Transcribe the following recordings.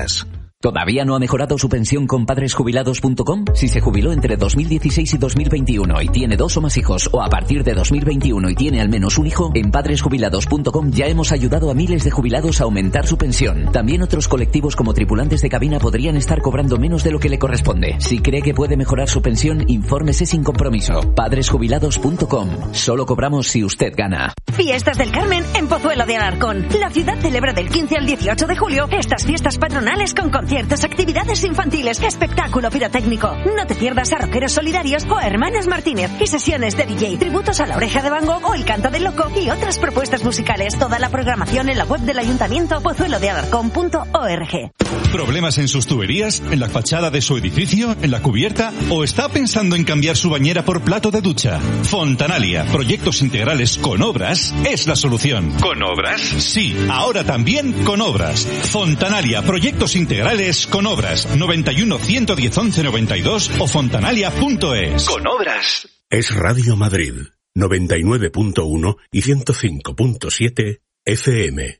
¿Todavía no ha mejorado su pensión con padresjubilados.com? Si se jubiló entre 2016 y 2021 y tiene 2 o más hijos, o a partir de 2021 y tiene al menos un hijo, en padresjubilados.com ya hemos ayudado a miles de jubilados a aumentar su pensión. También otros colectivos como tripulantes de cabina podrían estar cobrando menos de lo que le corresponde. Si cree que puede mejorar su pensión, infórmese sin compromiso. Padresjubilados.com. Solo cobramos si usted gana. Fiestas del Carmen en Pozuelo de Alarcón. La ciudad celebra del 15 al 18 de julio estas fiestas patronales con conciertos, actividades infantiles, espectáculo pirotécnico. No te pierdas a Rockeros Solidarios o a Hermanas Martínez y sesiones de DJ, tributos a La Oreja de Van Gogh o El Canto del Loco y otras propuestas musicales. Toda la programación en la web del Ayuntamiento pozuelodealarcón.org. ¿Problemas en sus tuberías? ¿En la fachada de su edificio? ¿En la cubierta? ¿O está pensando en cambiar su bañera por plato de ducha? Fontanalia, proyectos integrales con obras, es la solución. ¿Con obras? Sí, ahora también con obras. Fontanalia, proyectos integrales con obras. 91 110 11 92 o fontanalia.es. Con obras. Es Radio Madrid, 99.1 y 105.7 FM.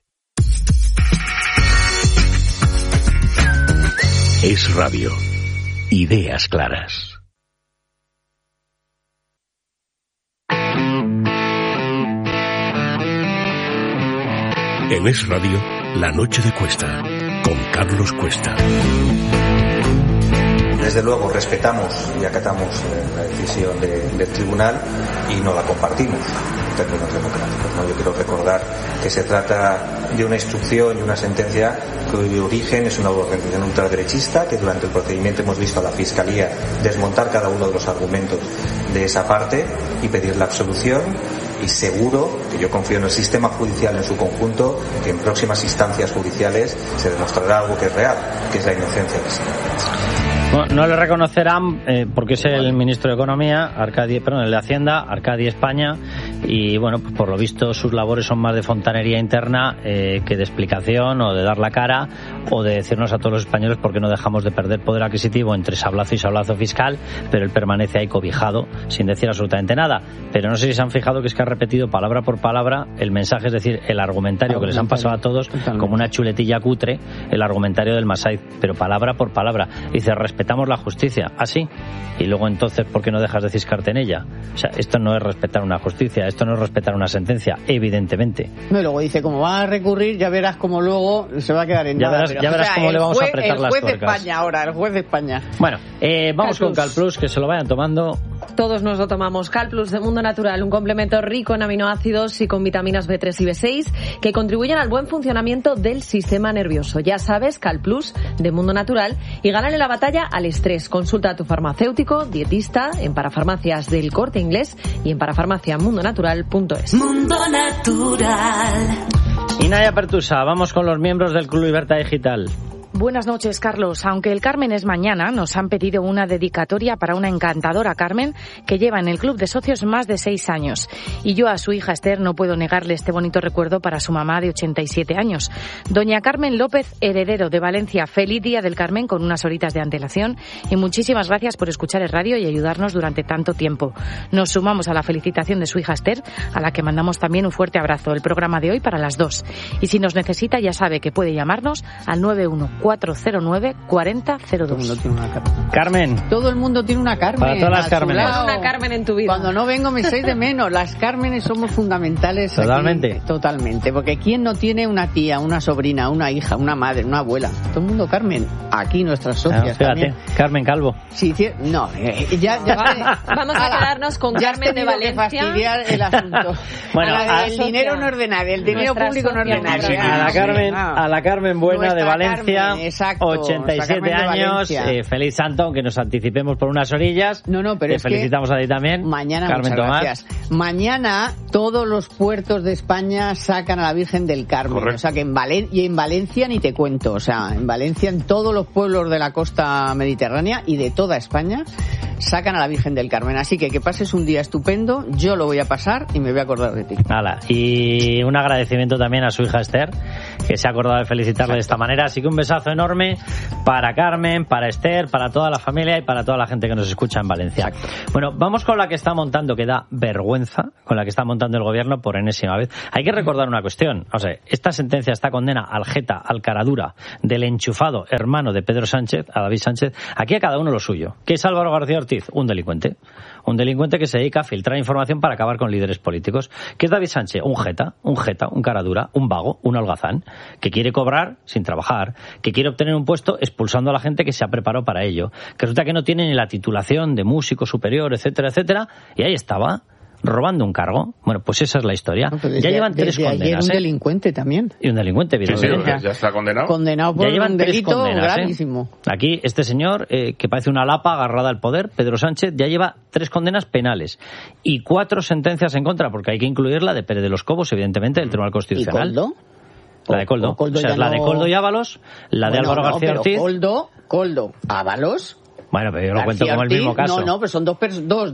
Es Radio. Ideas claras. En Es Radio, La Noche de Cuesta, con Carlos Cuesta. Desde luego respetamos y acatamos la decisión del tribunal y no la compartimos en términos democráticos, ¿no? Yo quiero recordar que se trata de una instrucción y una sentencia cuyo origen es una organización ultraderechista, que durante el procedimiento hemos visto a la Fiscalía desmontar cada uno de los argumentos de esa parte y pedir la absolución. Y seguro, que yo confío en el sistema judicial en su conjunto, que en próximas instancias judiciales se demostrará algo que es real, que es la inocencia de ese. Bueno, no le reconocerán porque es el ministro de Economía, el de Hacienda, Arcadi España, y bueno, pues por lo visto sus labores son más de fontanería interna que de explicación o de dar la cara o de decirnos a todos los españoles por qué no dejamos de perder poder adquisitivo entre sablazo y sablazo fiscal, pero él permanece ahí cobijado sin decir absolutamente nada. Pero no sé si se han fijado que es que ha repetido palabra por palabra el mensaje, es decir, el argumentario que les han pasado a todos como una chuletilla cutre, el argumentario del Massaid, pero palabra por palabra. Dice, respetamos la justicia, así, y luego entonces, ¿por qué no dejas de ciscarte en ella? O sea, esto no es respetar una justicia, esto no es respetar una sentencia, evidentemente. No, y luego dice, como va a recurrir, ya verás cómo luego se va a quedar en nada. Ya verás cómo le vamos a apretar las tuercas. El juez de España ahora, el juez de España. Bueno, vamos con Calplus, que se lo vayan tomando. Todos nos lo tomamos. Calplus de Mundo Natural, un complemento rico en aminoácidos y con vitaminas B3 y B6 que contribuyen al buen funcionamiento del sistema nervioso. Ya sabes, Calplus de Mundo Natural, y gánale la batalla al estrés. Consulta a tu farmacéutico, dietista, en Parafarmacias del Corte Inglés y en parafarmaciamundonatural.es. Mundo Natural. Y Naya Pertusa, vamos con los miembros del Club Libertad Digital. Buenas noches, Carlos. Aunque el Carmen es mañana, nos han pedido una dedicatoria para una encantadora Carmen que lleva en el club de socios más de 6 años. Y yo a su hija Esther no puedo negarle este bonito recuerdo para su mamá de 87 años. Doña Carmen López, Heredero, de Valencia. Feliz Día del Carmen con unas horitas de antelación y muchísimas gracias por escuchar el radio y ayudarnos durante tanto tiempo. Nos sumamos a la felicitación de su hija Esther, a la que mandamos también un fuerte abrazo. El programa de hoy para las 2. Y si nos necesita, ya sabe que puede llamarnos al 91409-4002. Carmen. Todo el mundo tiene una Carmen. Para todas las Carmenes. Una Carmen en tu vida. Cuando no vengo me echáis de menos. Las Cármenes somos fundamentales. Totalmente. Aquí. Totalmente. Porque ¿quién no tiene una tía, una sobrina, una hija, una madre, una abuela? Todo el mundo Carmen. Aquí nuestras socias también. Carmen Calvo. Sí, no. Ya vale. Vamos a quedarnos con Carmen de Valencia. Fastidiar el asunto. Bueno, el dinero no es de nadie. El dinero público no es de nadie. A la Carmen buena de Valencia. Carmen, exacto, 87 años, feliz santo, aunque nos anticipemos por unas orillas. No, pero te felicitamos a ti también. Mañana, Carmen Tomás. Gracias. Mañana todos los puertos de España sacan a la Virgen del Carmen. Correcto. O sea que en Valencia ni te cuento. O sea, en Valencia, en todos los pueblos de la costa mediterránea y de toda España sacan a la Virgen del Carmen. Así que pases un día estupendo. Yo lo voy a pasar y me voy a acordar de ti. Y un agradecimiento también a su hija Esther, que se ha acordado de felicitarle de esta manera. Así que un besazo enorme para Carmen, para Esther, para toda la familia y para toda la gente que nos escucha en Valencia. Bueno, vamos con la que está montando, que da vergüenza, con la que está montando el gobierno por enésima vez. Hay que recordar una cuestión. O sea, esta sentencia, esta condena al jeta, al caradura, del enchufado hermano de Pedro Sánchez, a David Sánchez, aquí a cada uno lo suyo. ¿Qué es Álvaro García Ortiz? Un delincuente. Un delincuente que se dedica a filtrar información para acabar con líderes políticos. ¿Qué es David Sánchez? Un jeta, un caradura, un vago, un holgazán, que quiere cobrar sin trabajar, que quiere obtener un puesto expulsando a la gente que se ha preparado para ello, que resulta que no tiene ni la titulación de músico superior, etcétera, etcétera, y ahí estaba, robando un cargo. Bueno, pues esa es la historia. No, ya llevan 3 condenas. Ayer un delincuente también. Y un delincuente, evidentemente. Sí, ya está condenado. Condenado por ya llevan un 3 delito condenas, gravísimo. Aquí, este señor, que parece una lapa agarrada al poder, Pedro Sánchez, ya lleva 3 condenas penales y 4 sentencias en contra, porque hay que incluir la de Pérez de los Cobos, evidentemente, del Tribunal Constitucional. ¿Y Coldo? La de Coldo. O sea, la de Coldo y Ábalos, la de Álvaro García Ortiz. Coldo, Ábalos. Bueno, pero yo lo cuento como el mismo caso. No, pero son dos.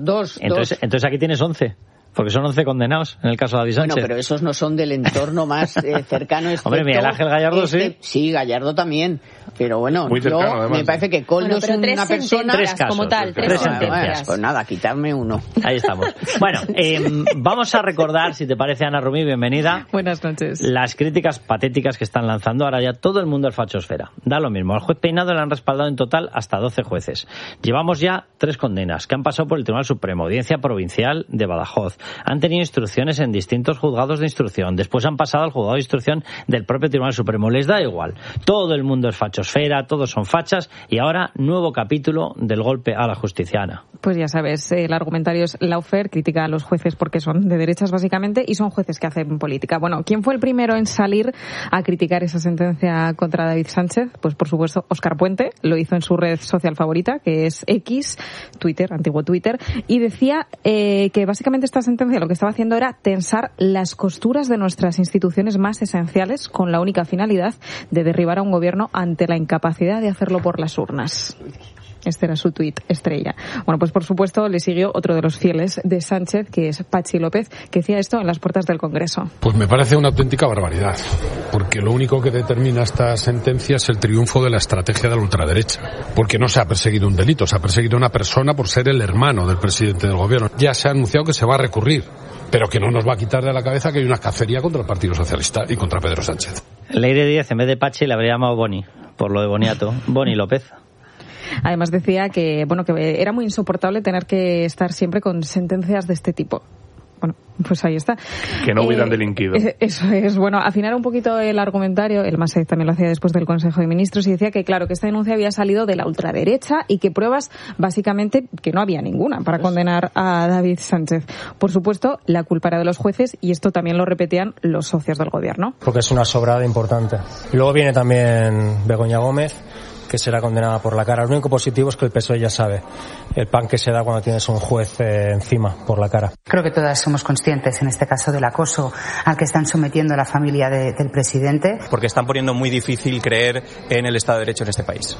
Entonces aquí tienes 11. Porque son 11 condenados en el caso de David Sánchez. Bueno, pero esos no son del entorno más cercano. Hombre, Miguel Ángel Gallardo sí. Sí, Gallardo también. Pero bueno, muy cercano, yo además, me parece que Coldo es una persona... 3 casos, como tal, 3 sentencias. Pues nada, quitarme uno. Ahí estamos. Bueno, vamos a recordar, si te parece, Ana Rumí, bienvenida. Buenas noches. Las críticas patéticas que están lanzando ahora ya todo el mundo al fachosfera. Da lo mismo. Al juez Peinado le han respaldado en total hasta 12 jueces. Llevamos ya 3 condenas que han pasado por el Tribunal Supremo, Audiencia Provincial de Badajoz. Han tenido instrucciones en distintos juzgados de instrucción. Después han pasado al juzgado de instrucción del propio Tribunal Supremo. Les da igual. Todo el mundo es fachosfera, todos son fachas y ahora nuevo capítulo del golpe a la justicia. Ana. Pues ya sabes, el argumentario es Lawfare, critica a los jueces porque son de derechas básicamente y son jueces que hacen política. Bueno, ¿quién fue el primero en salir a criticar esa sentencia contra David Sánchez? Pues por supuesto Óscar Puente, lo hizo en su red social favorita, que es X, Twitter, antiguo Twitter, y decía que básicamente esta sentencia lo que estaba haciendo era tensar las costuras de nuestras instituciones más esenciales con la única finalidad de derribar a un gobierno ante la incapacidad de hacerlo por las urnas. Este era su tuit estrella. Bueno, pues por supuesto le siguió otro de los fieles de Sánchez, que es Pachi López, que decía esto en las puertas del Congreso. Pues me parece una auténtica barbaridad, porque lo único que determina esta sentencia es el triunfo de la estrategia de la ultraderecha, porque no se ha perseguido un delito, se ha perseguido a una persona por ser el hermano del presidente del gobierno. Ya se ha anunciado que se va a recurrir, pero que no nos va a quitar de la cabeza que hay una cacería contra el Partido Socialista y contra Pedro Sánchez. Leire Díez, en vez de Pachi, le habría llamado Boni, por lo de Boniato. Boni López. Además decía que era muy insoportable tener que estar siempre con sentencias de este tipo. Bueno, pues ahí está. Que no hubieran delinquido. Eso es. Bueno, afinar un poquito el argumentario. El MASEC también lo hacía después del Consejo de Ministros y decía que, claro, que esta denuncia había salido de la ultraderecha y que pruebas, básicamente, que no había ninguna para condenar a David Sánchez. Por supuesto, la culpa era de los jueces y esto también lo repetían los socios del gobierno. Porque es una sobrada importante. Luego viene también Begoña Gómez, que será condenada por la cara. Lo único positivo es que el PSOE ya sabe el pan que se da cuando tienes un juez encima por la cara. Creo que todas somos conscientes en este caso del acoso al que están sometiendo a la familia del presidente. Porque están poniendo muy difícil creer en el Estado de Derecho en este país.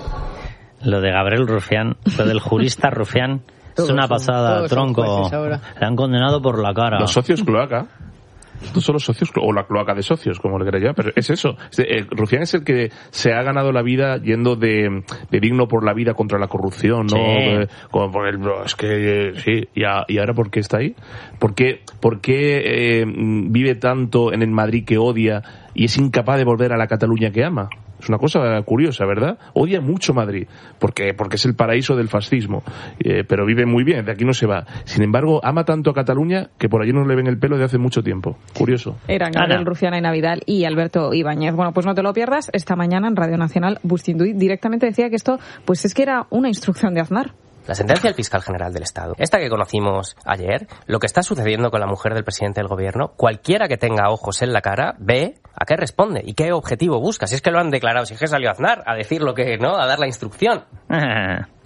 Lo de Gabriel Rufián, lo del jurista Rufián, es una pasada, tronco. Le han condenado por la cara. Los socios cloaca. Estos son los socios, o la cloaca de socios, como le queréis llamar, pero es eso. Rufián es el que se ha ganado la vida yendo de digno por la vida contra la corrupción, ¿no? Sí. Es que, sí. ¿Y ahora por qué está ahí? ¿Por qué vive tanto en el Madrid que odia y es incapaz de volver a la Cataluña que ama? Es una cosa curiosa, ¿verdad? Odia mucho Madrid, porque es el paraíso del fascismo, pero vive muy bien, de aquí no se va. Sin embargo, ama tanto a Cataluña que por allí no le ven el pelo de hace mucho tiempo. Curioso. Eran Gabriel Rufián, Aina Vidal y Alberto Ibáñez. Bueno, pues no te lo pierdas. Esta mañana en Radio Nacional, Bustinduy directamente decía que esto, pues es que era una instrucción de Aznar. La sentencia del fiscal general del Estado, esta que conocimos ayer, lo que está sucediendo con la mujer del presidente del gobierno, cualquiera que tenga ojos en la cara ve a qué responde y qué objetivo busca. Si es que lo han declarado, si es que salió Aznar a decir lo que, ¿no? A dar la instrucción.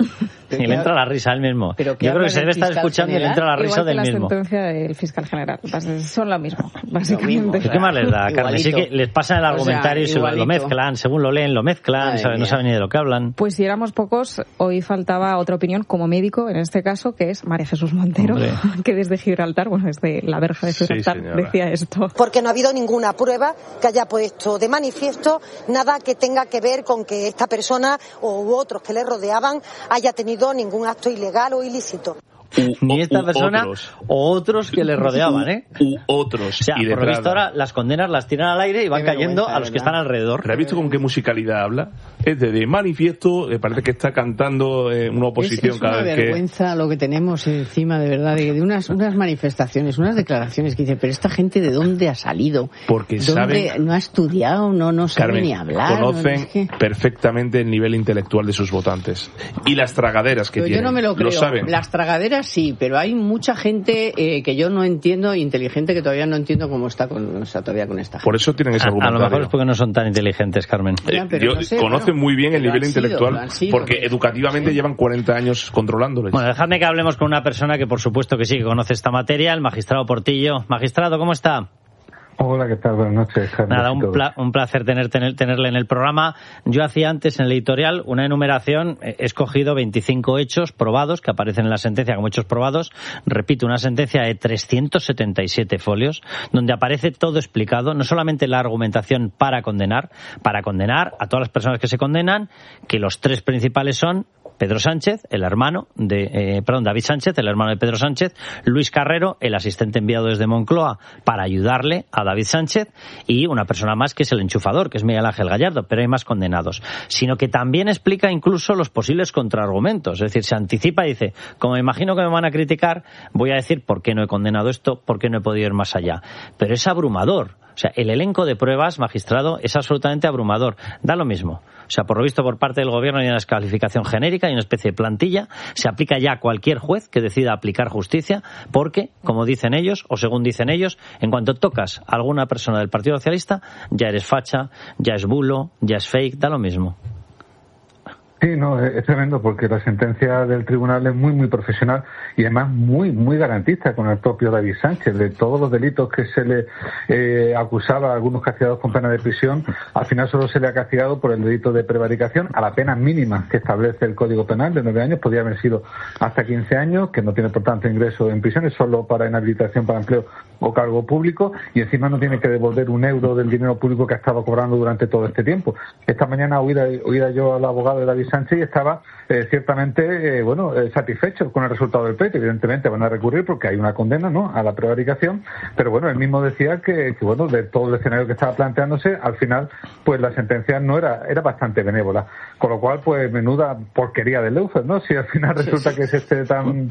Y le entra la risa al mismo. Yo creo que se debe estar escuchando y le entra la risa del mismo. Igual que la sentencia del fiscal general. Son lo mismo, básicamente. ¿Qué más les da, Carmen? Sí que les pasan el argumentario y lo mezclan, según lo leen, lo mezclan, no saben ni de lo que hablan. Pues si éramos pocos, hoy faltaba otra opinión como médico, en este caso, que es María Jesús Montero, que desde Gibraltar, desde la verja de Gibraltar, decía esto. Porque no ha habido ninguna prueba que haya puesto de manifiesto nada que tenga que ver con que esta persona u otros que le rodeaban haya tenido ningún acto ilegal o ilícito. Ni esta persona o otros que le rodeaban, otros. O sea, y por lo visto ahora las condenas las tiran al aire y van cayendo a los que están alrededor. ¿Pero has visto con qué musicalidad habla? Es de manifiesto, parece que está cantando una oposición cada vez que... Es una vergüenza lo que tenemos encima, de verdad, de unas manifestaciones, unas declaraciones que dice, pero esta gente ¿de dónde ha salido? Porque saben... No ha estudiado, no sabe Carmen, ni hablar. Conocen perfectamente el nivel intelectual de sus votantes. Y las tragaderas que pero tienen. Yo no me lo creo. Saben. Las tragaderas sí, pero hay mucha gente que yo no entiendo, inteligente, que todavía no entiendo cómo está todavía con esta gente. Por eso tienen ese argumentario. A lo mejor es porque no son tan inteligentes, Carmen. Conocen muy bien el nivel intelectual, porque educativamente llevan 40 años controlándoles. Bueno, dejadme que hablemos con una persona que por supuesto que sí que conoce esta materia, el magistrado Portillo. Magistrado, ¿cómo está? Hola, ¿qué tal? Buenas noches, Carlos. Nada, un placer tenerle en el programa. Yo hacía antes en el editorial una enumeración, he escogido 25 hechos probados que aparecen en la sentencia como hechos probados. Repito, una sentencia de 377 folios, donde aparece todo explicado, no solamente la argumentación para condenar a todas las personas que se condenan, que los tres principales son Pedro Sánchez, el hermano David Sánchez, el hermano de Pedro Sánchez, Luis Carrero, el asistente enviado desde Moncloa para ayudarle a David Sánchez, y una persona más que es el enchufador, que es Miguel Ángel Gallardo, pero hay más condenados. Sino que también explica incluso los posibles contraargumentos, es decir, se anticipa y dice, como me imagino que me van a criticar, voy a decir por qué no he condenado esto, por qué no he podido ir más allá. Pero es abrumador. O sea, el elenco de pruebas, magistrado, es absolutamente abrumador. Da lo mismo. O sea, por lo visto, por parte del gobierno hay una descalificación genérica, hay una especie de plantilla. Se aplica ya a cualquier juez que decida aplicar justicia, porque, como dicen ellos, o según dicen ellos, en cuanto tocas a alguna persona del Partido Socialista, ya eres facha, ya es bulo, ya es fake, da lo mismo. Sí, no, es tremendo porque la sentencia del tribunal es muy, muy profesional y además muy, muy garantista con el propio David Sánchez. De todos los delitos que se le acusaba a algunos castigados con pena de prisión, al final solo se le ha castigado por el delito de prevaricación a la pena mínima que establece el Código Penal de 9 años. Podría haber sido hasta 15 años, que no tiene por tanto ingreso en prisiones, solo para inhabilitación para empleo o cargo público, y encima no tiene que devolver un euro del dinero público que ha estado cobrando durante todo este tiempo. Esta mañana oída yo al abogado de David Sánchez y estaba ciertamente satisfecho con el resultado del pleito. Evidentemente van a recurrir porque hay una condena, ¿no?, a la prevaricación, pero bueno, él mismo decía que de todo el escenario que estaba planteándose, al final pues la sentencia no era bastante benévola, con lo cual pues menuda porquería de Leufer, ¿no? Si al final resulta que es tan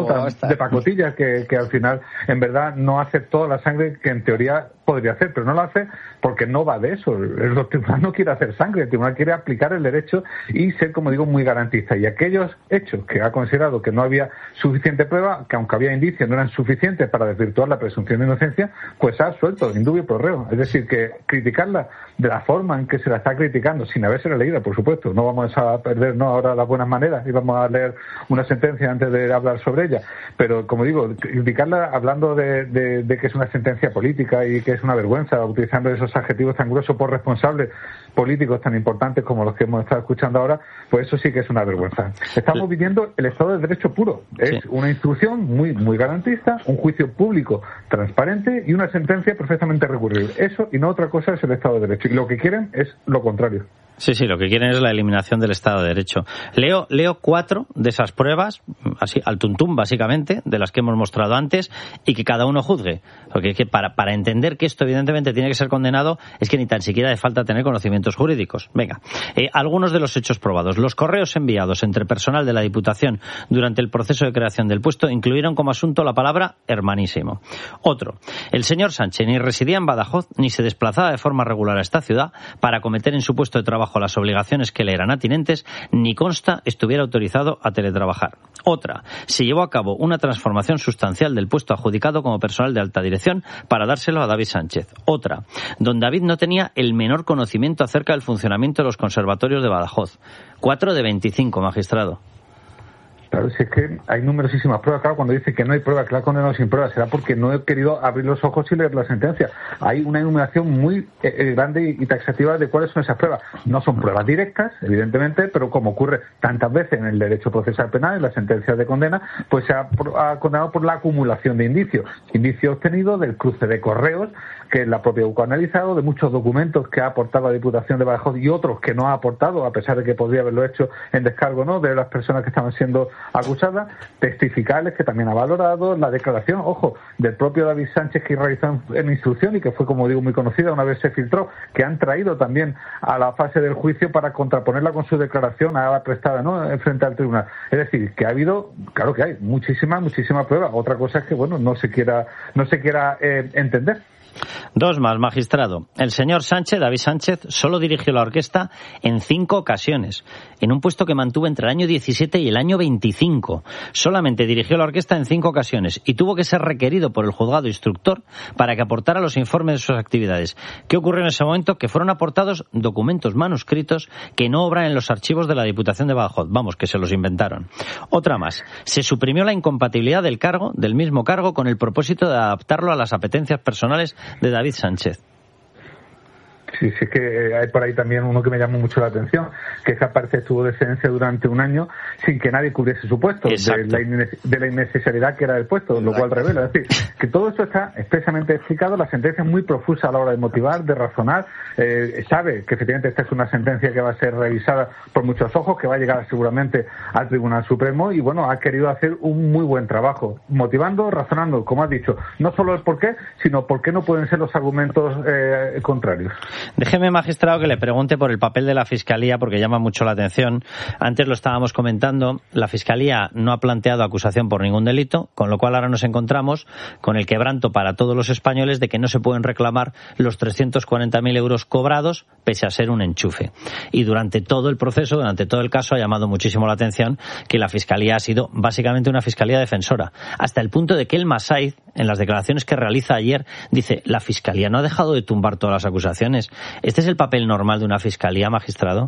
de pacotilla que al final en verdad no hace toda la sangre que en teoría podría hacer, pero no lo hace porque no va de eso. El tribunal no quiere hacer sangre, el tribunal quiere aplicar el derecho y ser, como digo, muy garantista. Y aquellos hechos que ha considerado que no había suficiente prueba, que aunque había indicios no eran suficientes para desvirtuar la presunción de inocencia, pues ha absuelto indubio pro reo. Es decir, que criticarla de la forma en que se la está criticando, sin habérsela leído, por supuesto, no vamos a perder ahora las buenas maneras y vamos a leer una sentencia antes de hablar sobre ella, pero como digo, criticarla hablando de que es una sentencia política y que es una vergüenza, utilizando esos adjetivos tan gruesos por responsables políticos tan importantes como los que hemos estado escuchando ahora, pues eso sí que es una vergüenza. Estamos viviendo el Estado de Derecho puro. Es una instrucción muy, muy garantista, un juicio público transparente y una sentencia perfectamente recurrible. Eso y no otra cosa es el Estado de Derecho. Y lo que quieren es lo contrario. Sí, lo que quieren es la eliminación del Estado de Derecho. Leo 4 de esas pruebas, así al tuntum básicamente, de las que hemos mostrado antes, y que cada uno juzgue. Porque es que para entender que esto evidentemente tiene que ser condenado, es que ni tan siquiera hace falta tener conocimientos jurídicos. Venga, algunos de los hechos probados. Los correos enviados entre personal de la Diputación durante el proceso de creación del puesto incluyeron como asunto la palabra hermanísimo. Otro, el señor Sánchez ni residía en Badajoz ni se desplazaba de forma regular a esta ciudad para cometer en su puesto de trabajo las obligaciones que le eran atinentes, ni consta estuviera autorizado a teletrabajar. Otra, se llevó a cabo una transformación sustancial del puesto adjudicado como personal de alta dirección para dárselo a David Sánchez. Otra, don David no tenía el menor conocimiento acerca del funcionamiento de los conservatorios de Badajoz. 4 de 25, magistrado. Claro, si es que hay numerosísimas pruebas. Claro, cuando dice que no hay pruebas, que la ha condenado sin pruebas, será porque no he querido abrir los ojos y leer la sentencia. Hay una enumeración muy grande y taxativa de cuáles son esas pruebas. No son pruebas directas, evidentemente, pero como ocurre tantas veces en el derecho procesal penal, en las sentencias de condena, pues se ha condenado por la acumulación de indicios. Indicios obtenidos del cruce de correos, que la propia UCO ha analizado, de muchos documentos que ha aportado la Diputación de Badajoz y otros que no ha aportado, a pesar de que podría haberlo hecho en descargo, ¿no?, de las personas que estaban siendo acusadas, testificales que también ha valorado, la declaración, ojo, del propio David Sánchez, que realizó en instrucción y que fue, como digo, muy conocida una vez se filtró, que han traído también a la fase del juicio para contraponerla con su declaración a la prestada, ¿no?, en frente al tribunal. Es decir, que ha habido, claro que hay muchísima prueba. Otra cosa es que, bueno, no se quiera entender. Dos más, magistrado. El señor Sánchez, David Sánchez, solo dirigió la orquesta en 5 ocasiones, en un puesto que mantuvo entre el año 17 y el año 25. Solamente dirigió la orquesta en 5 ocasiones y tuvo que ser requerido por el juzgado instructor para que aportara los informes de sus actividades. ¿Qué ocurrió en ese momento? Que fueron aportados documentos manuscritos que no obran en los archivos de la Diputación de Badajoz. Vamos, que se los inventaron. Otra más. Se suprimió la incompatibilidad del mismo cargo, con el propósito de adaptarlo a las apetencias personales de David Sánchez. Sí, sí, es que hay por ahí también uno que me llamó mucho la atención, que esa parte estuvo de excedencia durante un año sin que nadie cubriese su puesto, de la innecesariedad que era el puesto, lo cual revela. Es decir, que todo esto está expresamente explicado, la sentencia es muy profusa a la hora de motivar, de razonar, sabe que efectivamente esta es una sentencia que va a ser revisada por muchos ojos, que va a llegar seguramente al Tribunal Supremo y, bueno, ha querido hacer un muy buen trabajo, motivando, razonando, como has dicho, no solo el por qué, sino por qué no pueden ser los argumentos contrarios. Déjeme, magistrado, que le pregunte por el papel de la Fiscalía, porque llama mucho la atención. Antes lo estábamos comentando, la Fiscalía no ha planteado acusación por ningún delito, con lo cual ahora nos encontramos con el quebranto para todos los españoles de que no se pueden reclamar los 340.000 euros cobrados, pese a ser un enchufe. Y durante todo el proceso, durante todo el caso, ha llamado muchísimo la atención que la Fiscalía ha sido básicamente una Fiscalía defensora, hasta el punto de que el Masaiz, en las declaraciones que realiza ayer, dice: la Fiscalía no ha dejado de tumbar todas las acusaciones. ¿Este es el papel normal de una fiscalía, magistrado?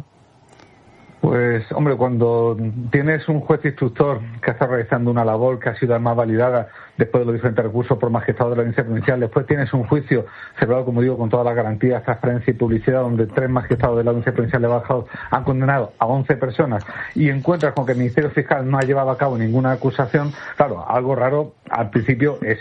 Pues, hombre, cuando tienes un juez instructor que está realizando una labor que ha sido además validada después de los diferentes recursos por magistrado de la audiencia provincial, después tienes un juicio celebrado, como digo, con todas las garantías, transparencia y publicidad, donde 3 magistrados de la audiencia provincial de Badajoz han condenado a 11 personas, y encuentras con que el Ministerio Fiscal no ha llevado a cabo ninguna acusación, claro, algo raro al principio es.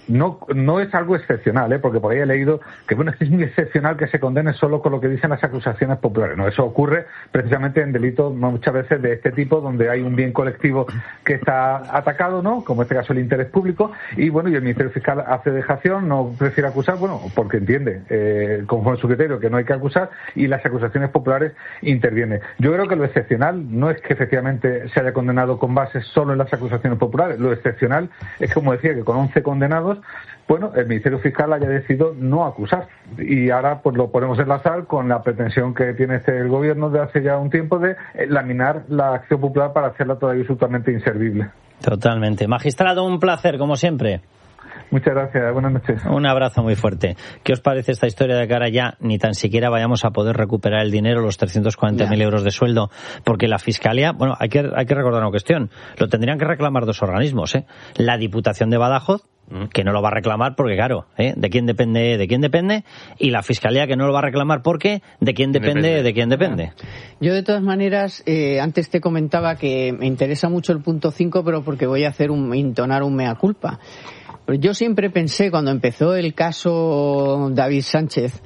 No es algo excepcional, porque por ahí he leído que, bueno, es muy excepcional que se condene solo con lo que dicen las acusaciones populares. No, eso ocurre precisamente en delitos muchas veces de este tipo, donde hay un bien colectivo que está atacado, ¿no?, como en este caso el interés público, y bueno, y el Ministerio Fiscal hace dejación, no prefiere acusar, bueno, porque entiende, conforme a su criterio, que no hay que acusar, y las acusaciones populares intervienen. Yo creo que lo excepcional no es que efectivamente se haya condenado con base solo en las acusaciones populares. Lo excepcional es, como decía, que con 11 condenados, bueno, el Ministerio Fiscal haya decidido no acusar. Y ahora pues lo podemos enlazar con la pretensión que tiene el gobierno de hace ya un tiempo de laminar la acción popular para hacerla todavía absolutamente inservible. Totalmente. Magistrado, un placer, como siempre. Muchas gracias, buenas noches. Un abrazo muy fuerte. ¿Qué os parece esta historia de que ahora ya ni tan siquiera vayamos a poder recuperar el dinero, los 340.000 euros de sueldo? Porque la Fiscalía, bueno, hay que recordar una cuestión, lo tendrían que reclamar 2 organismos, la Diputación de Badajoz, que no lo va a reclamar porque, claro, ¿de quién depende? Y la Fiscalía, que no lo va a reclamar porque ¿de quién depende? Yo, de todas maneras, antes te comentaba que me interesa mucho el punto 5, pero porque voy a entonar un mea culpa. Yo siempre pensé, cuando empezó el caso David Sánchez,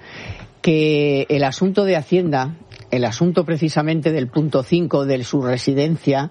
que el asunto de Hacienda, el asunto precisamente del punto 5, de su residencia,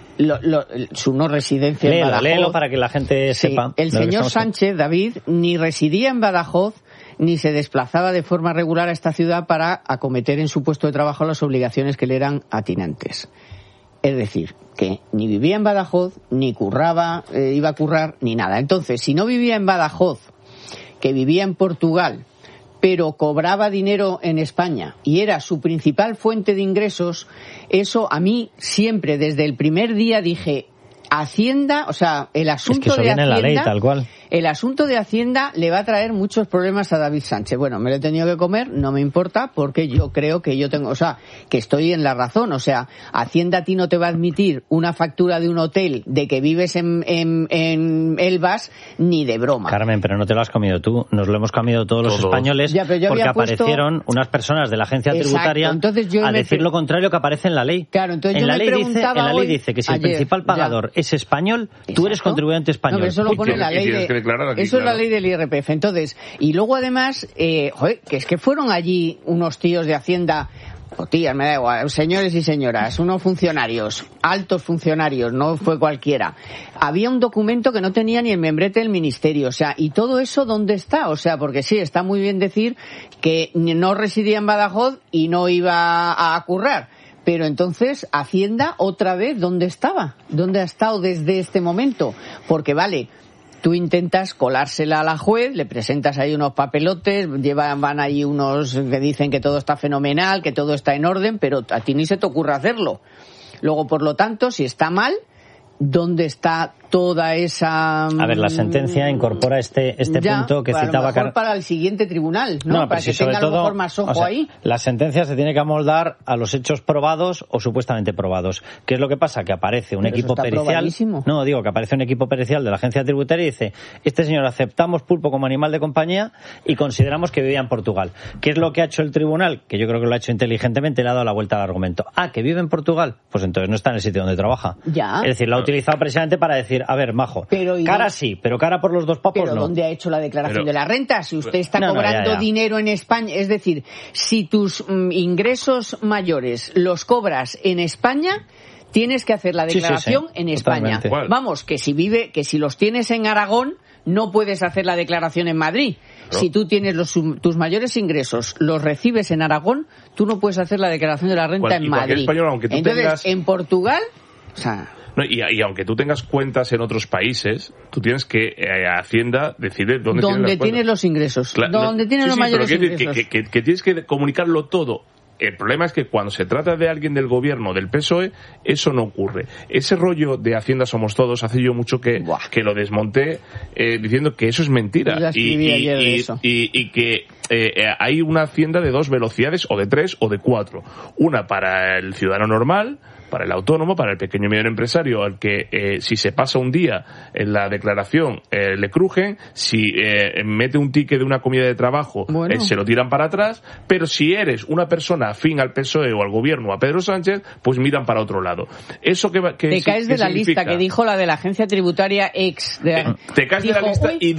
su no residencia en Badajoz. Léelo para que la gente sepa. El señor Sánchez, David, ni residía en Badajoz, ni se desplazaba de forma regular a esta ciudad para acometer en su puesto de trabajo las obligaciones que le eran atinentes. Es decir, que ni vivía en Badajoz, ni iba a currar, ni nada. Entonces, si no vivía en Badajoz, que vivía en Portugal, pero cobraba dinero en España y era su principal fuente de ingresos, eso a mí siempre, desde el primer día, dije: Hacienda, o sea, el asunto de Hacienda, viene en la ley, tal cual. el asunto de Hacienda le va a traer muchos problemas a David Sánchez. Bueno, me lo he tenido que comer, no me importa, porque yo creo que que estoy en la razón. O sea, Hacienda a ti no te va a admitir una factura de un hotel de que vives en Elvas ni de broma. Carmen, pero no te lo has comido tú, nos lo hemos comido todos los españoles, porque aparecieron unas personas de la agencia tributaria a decir lo contrario que aparece en la ley. Claro, entonces en la ley dice que si el principal pagador es español, tú eres contribuyente español. No, eso lo pone la ley eso es la ley del IRPF. Entonces, y luego además, que es que fueron allí unos tíos de Hacienda, o tías, me da igual, señores y señoras, unos funcionarios, altos funcionarios, no fue cualquiera. Había un documento que no tenía ni el membrete del ministerio, o sea, ¿y todo eso dónde está? O sea, porque sí, está muy bien decir que no residía en Badajoz y no iba a currar. Pero entonces, Hacienda, otra vez, ¿dónde estaba? ¿Dónde ha estado desde este momento? Porque vale, tú intentas colársela a la juez, le presentas ahí unos papelotes, van ahí unos que dicen que todo está fenomenal, que todo está en orden, pero a ti ni se te ocurre hacerlo. Luego, por lo tanto, si está mal, ¿dónde está toda esa...? A ver, la sentencia incorpora este punto que citaba... A lo mejor para el siguiente tribunal, ¿no? Para que tenga a lo mejor más ojo ahí. La sentencia se tiene que amoldar a los hechos probados o supuestamente probados. ¿Qué es lo que pasa? Que aparece un equipo pericial... No, digo que aparece un equipo pericial de la agencia tributaria y dice, este señor aceptamos pulpo como animal de compañía y consideramos que vivía en Portugal. ¿Qué es lo que ha hecho el tribunal? Que yo creo que lo ha hecho inteligentemente, le ha dado la vuelta al argumento. ¿Que vive en Portugal? Pues entonces no está en el sitio donde trabaja. Ya. Es decir, lo ha utilizado precisamente para decir, a ver, majo, cara sí, pero cara por los dos papos no. ¿Pero dónde ha hecho la declaración de la renta? Si usted está cobrando dinero en España, es decir, si tus ingresos mayores los cobras en España, tienes que hacer la declaración en España. Vamos, que si los tienes en Aragón, no puedes hacer la declaración en Madrid. No. Si tú tienes tus mayores ingresos, los recibes en Aragón, tú no puedes hacer la declaración de la renta en Madrid. Español, aunque tú entonces, en Portugal, o sea... No, y aunque tú tengas cuentas en otros países, tú tienes que Hacienda decide dónde tienes los ingresos, dónde tienes los mayores ingresos. Que tienes que comunicarlo todo. El problema es que cuando se trata de alguien del gobierno, del PSOE, eso no ocurre. Ese rollo de Hacienda somos todos, hace yo mucho que lo desmonté diciendo que eso es mentira. Y que hay una Hacienda de 2 velocidades, o de 3, o de 4. Una para el ciudadano normal, para el autónomo, para el pequeño y mediano empresario, al que si se pasa un día en la declaración le crujen, si mete un ticket de una comida de trabajo se lo tiran para atrás, pero si eres una persona afín al PSOE o al gobierno o a Pedro Sánchez, pues miran para otro lado. Eso que te caes de la lista que dijo la de la agencia tributaria te caes de la lista y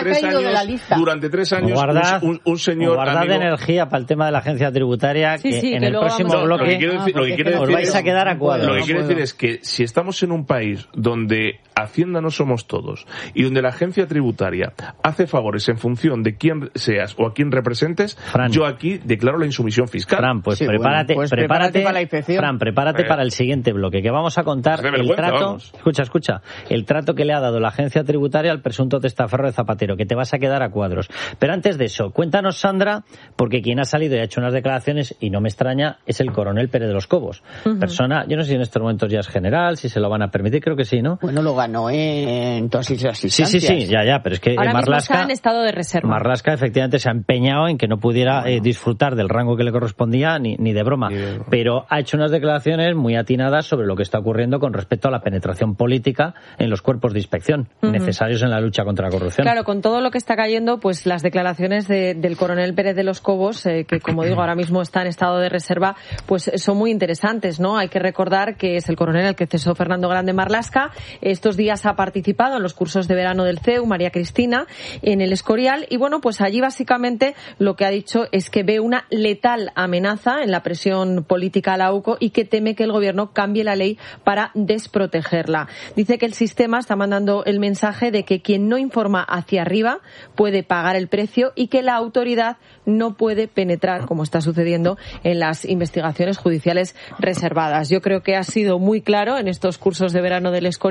durante 3 años un señor guardad de energía para el tema de la agencia tributaria en el próximo bloque os vais a quedar a cuadros. Lo que quiero decir es que si estamos en un país donde Hacienda no somos todos y donde la agencia tributaria hace favores en función de quién seas o a quién representes, Fran, yo aquí declaro la insumisión fiscal. Fran, pues prepárate para la inspección. Fran, prepárate para el siguiente bloque, que vamos a contar el trato. Escucha, el trato que le ha dado la agencia tributaria al presunto testaferro de Zapatero, que te vas a quedar a cuadros. Pero antes de eso, cuéntanos, Sandra, porque quien ha salido y ha hecho unas declaraciones, y no me extraña, es el coronel Pérez de los Cobos. Persona, yo no sé si en estos momentos ya es general, si se lo van a permitir, creo que sí, ¿no? Bueno, lo ganó en todas las instancias. Sí, ya, pero es que ahora Marlaska mismo está en estado de reserva. Marlaska efectivamente se ha empeñado en que no pudiera disfrutar del rango que le correspondía ni de broma, pero ha hecho unas declaraciones muy atinadas sobre lo que está ocurriendo con respecto a la penetración política en los cuerpos de inspección necesarios en la lucha contra la corrupción. Claro, con todo lo que está cayendo, pues las declaraciones del coronel Pérez de los Cobos, que como digo ahora mismo está en estado de reserva, pues son muy interesantes, ¿no? Hay que recordar que es el coronel al que cesó Fernando Grande Marlaska. Estos días ha participado en los cursos de verano del CEU, María Cristina, en el Escorial, y bueno, pues allí básicamente lo que ha dicho es que ve una letal amenaza en la presión política a la UCO y que teme que el gobierno cambie la ley para desprotegerla. Dice que el sistema está mandando el mensaje de que quien no informa hacia arriba puede pagar el precio y que la autoridad no puede penetrar, como está sucediendo en las investigaciones judiciales reservadas. Yo creo que ha sido muy claro en estos cursos de verano del Escorial.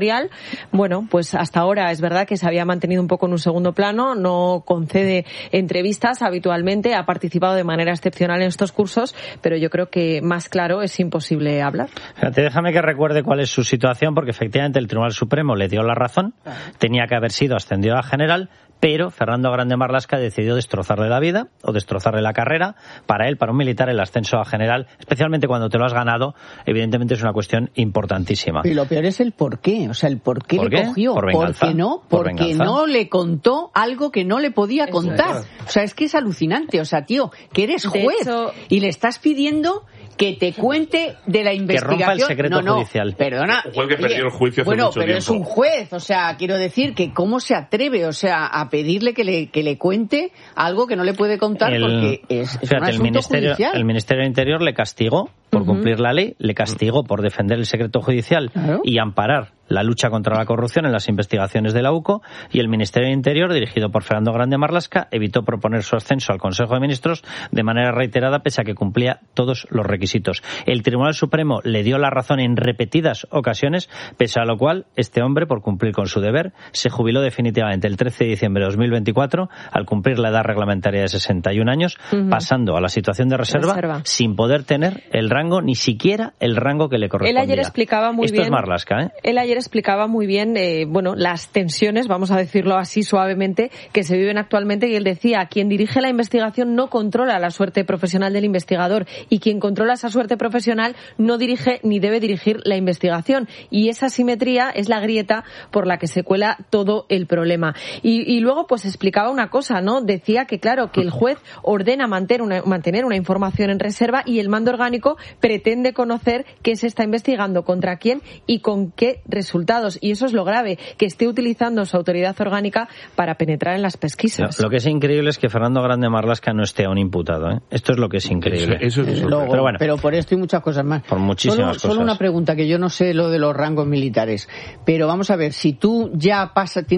Bueno, pues hasta ahora es verdad que se había mantenido un poco en un segundo plano, no concede entrevistas habitualmente, ha participado de manera excepcional en estos cursos, pero yo creo que más claro es imposible hablar. Fíjate, déjame que recuerde cuál es su situación, porque efectivamente el Tribunal Supremo le dio la razón, tenía que haber sido ascendido a general, pero Fernando Grande Marlaska decidió destrozarle la vida o destrozarle la carrera. Para él, para un militar, el ascenso a general, especialmente cuando te lo has ganado, evidentemente es una cuestión importantísima. Y lo peor es el por qué, o sea, el por qué le cogió. ¿Por venganza? Porque no le contó algo que no le podía contar. O sea, es que es alucinante. O sea, tío, que eres juez y le estás pidiendo que te cuente de la investigación. Que rompa el secreto judicial. Perdona. Un juez que perdió el juicio hace mucho pero tiempo. Es un juez, o sea, quiero decir que cómo se atreve, o sea, a pedirle que le cuente algo que no le puede contar porque es un asunto judicial. El Ministerio del Interior le castigó por cumplir la ley, le castigó por defender el secreto judicial y amparar la lucha contra la corrupción en las investigaciones de la UCO, y el Ministerio del Interior, dirigido por Fernando Grande Marlaska, evitó proponer su ascenso al Consejo de Ministros de manera reiterada, pese a que cumplía todos los requisitos. El Tribunal Supremo le dio la razón en repetidas ocasiones, pese a lo cual este hombre, por cumplir con su deber, se jubiló definitivamente el 13 de diciembre de 2024 al cumplir la edad reglamentaria de 61 años, pasando a la situación de reserva sin poder tener el rango, ni siquiera el rango que le correspondía. Él ayer explicaba muy bien. Esto es Marlaska, ¿eh? Él ayer explicaba muy bien, las tensiones, vamos a decirlo así suavemente, que se viven actualmente, y él decía: quien dirige la investigación no controla la suerte profesional del investigador, y quien controla esa suerte profesional no dirige ni debe dirigir la investigación, y esa asimetría es la grieta por la que se cuela todo el problema. Y luego pues explicaba una cosa, ¿no? Decía que claro, que el juez ordena mantener una información en reserva, y el mando orgánico pretende conocer qué se está investigando, contra quién y con qué resultados. Y eso es lo grave, que esté utilizando su autoridad orgánica para penetrar en las pesquisas. Lo que es increíble es que Fernando Grande Marlaska no esté aún imputado, ¿eh? Esto es lo que es increíble. Eso es pero bueno, pero por esto y muchas cosas más. Por muchísimas cosas. Solo una pregunta, que yo no sé lo de los rangos militares, pero vamos a ver, si tú ya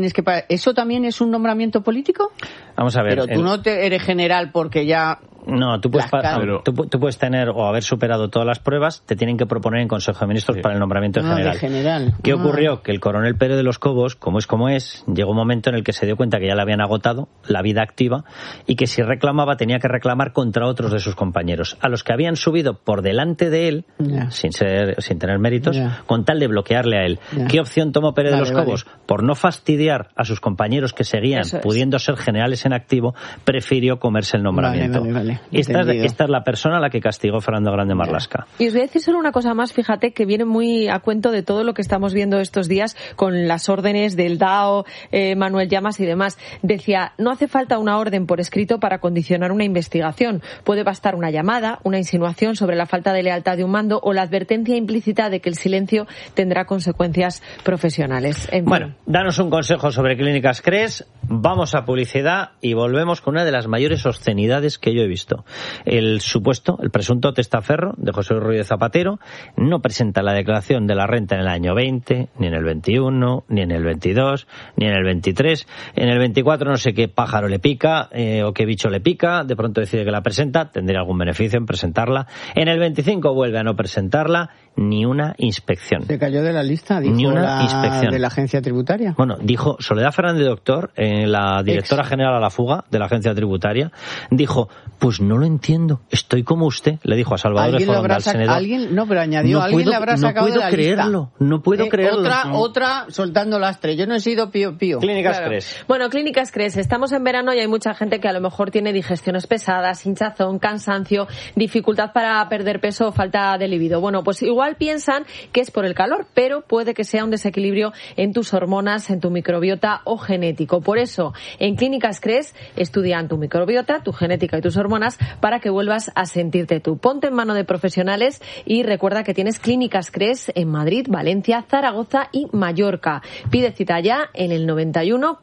¿eso también es un nombramiento político? Vamos a ver. Pero tú no eres general porque ya... No, tú puedes tener o haber superado todas las pruebas, te tienen que proponer en Consejo de Ministros para el nombramiento general. ¿Qué ocurrió? Que el coronel Pérez de los Cobos, como es, llegó un momento en el que se dio cuenta que ya le habían agotado la vida activa, y que si reclamaba tenía que reclamar contra otros de sus compañeros, a los que habían subido por delante de él, sin tener méritos, con tal de bloquearle a él. ¿Qué opción tomó Pérez de los Cobos? Por no fastidiar a sus compañeros que seguían pudiendo ser generales en activo, prefirió comerse el nombramiento. Esta es la persona a la que castigó Fernando Grande Marlaska. Y os voy a decir solo una cosa más, fíjate, que viene muy a cuento de todo lo que estamos viendo estos días con las órdenes del DAO, Manuel Llamas y demás. Decía, no hace falta una orden por escrito para condicionar una investigación. Puede bastar una llamada, una insinuación sobre la falta de lealtad de un mando, o la advertencia implícita de que el silencio tendrá consecuencias profesionales. Bueno, danos un consejo sobre Clínicas Cres, vamos a publicidad y volvemos con una de las mayores obscenidades que yo he visto. El presunto testaferro de José Ruiz de Zapatero no presenta la declaración de la renta en el año 20, ni en el 21, ni en el 22, ni en el 23. En el 24 no sé qué pájaro le pica o qué bicho le pica, de pronto decide que la presenta, tendría algún beneficio en presentarla. En el 25 vuelve a no presentarla, ni una inspección. Se cayó de la lista, dijo ni una inspección de la agencia tributaria. Bueno, dijo Soledad Fernández Doctor, la directora general a la fuga de la agencia tributaria, dijo, pues no lo entiendo, estoy como usted, le dijo a Salvador de Foronda, al senador. Pero añadió, alguien le habrá sacado de la lista. No puedo creerlo. Otra soltando lastre, yo no he sido pío. Clínicas Cres. Bueno, Clínicas Cres, estamos en verano y hay mucha gente que a lo mejor tiene digestiones pesadas, hinchazón, cansancio, dificultad para perder peso o falta de libido. Bueno, pues igual piensan que es por el calor, pero puede que sea un desequilibrio en tus hormonas, en tu microbiota o genético. Por eso, en Clínicas Cres estudian tu microbiota, tu genética y tus hormonas para que vuelvas a sentirte tú. Ponte en mano de profesionales y recuerda que tienes Clínicas Cres en Madrid, Valencia, Zaragoza y Mallorca. Pide cita ya en el 91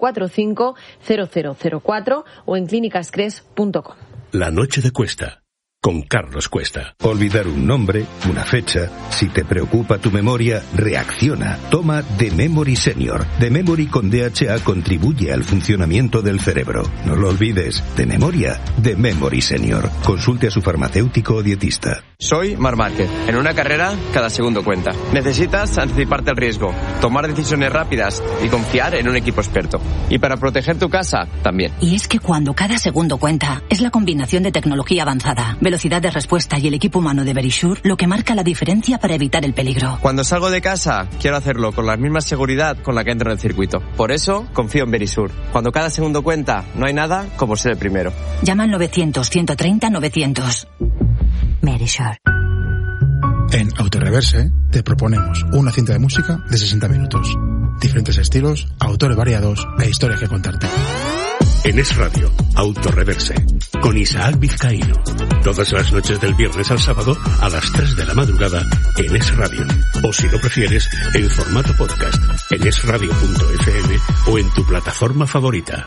445 0004 o en clínicascres.com. La noche de Cuesta. con Carlos Cuesta. Olvidar un nombre, una fecha. Si te preocupa tu memoria, reacciona. Toma The Memory Senior. The Memory con DHA contribuye al funcionamiento del cerebro. No lo olvides. De memoria, The Memory Senior. Consulte a su farmacéutico o dietista. Soy Marc Márquez. En una carrera, cada segundo cuenta. Necesitas anticiparte al riesgo, tomar decisiones rápidas y confiar en un equipo experto. Y para proteger tu casa, también. Y es que cuando cada segundo cuenta, es la combinación de tecnología avanzada, velocidad de respuesta y el equipo humano de Verisure lo que marca la diferencia para evitar el peligro. Cuando salgo de casa, quiero hacerlo con la misma seguridad con la que entro en el circuito. Por eso, confío en Verisure. Cuando cada segundo cuenta, no hay nada como ser el primero. Llama al 900-130-900. Verisure. En Autoreverse te proponemos una cinta de música de 60 minutos. Diferentes estilos, autores variados e historias que contarte. En Es Radio, Autoreverse, con Isaac Vizcaíno. Todas las noches del viernes al sábado a las 3 de la madrugada en Es Radio. O si lo prefieres, en formato podcast, en esradio.fm o en tu plataforma favorita.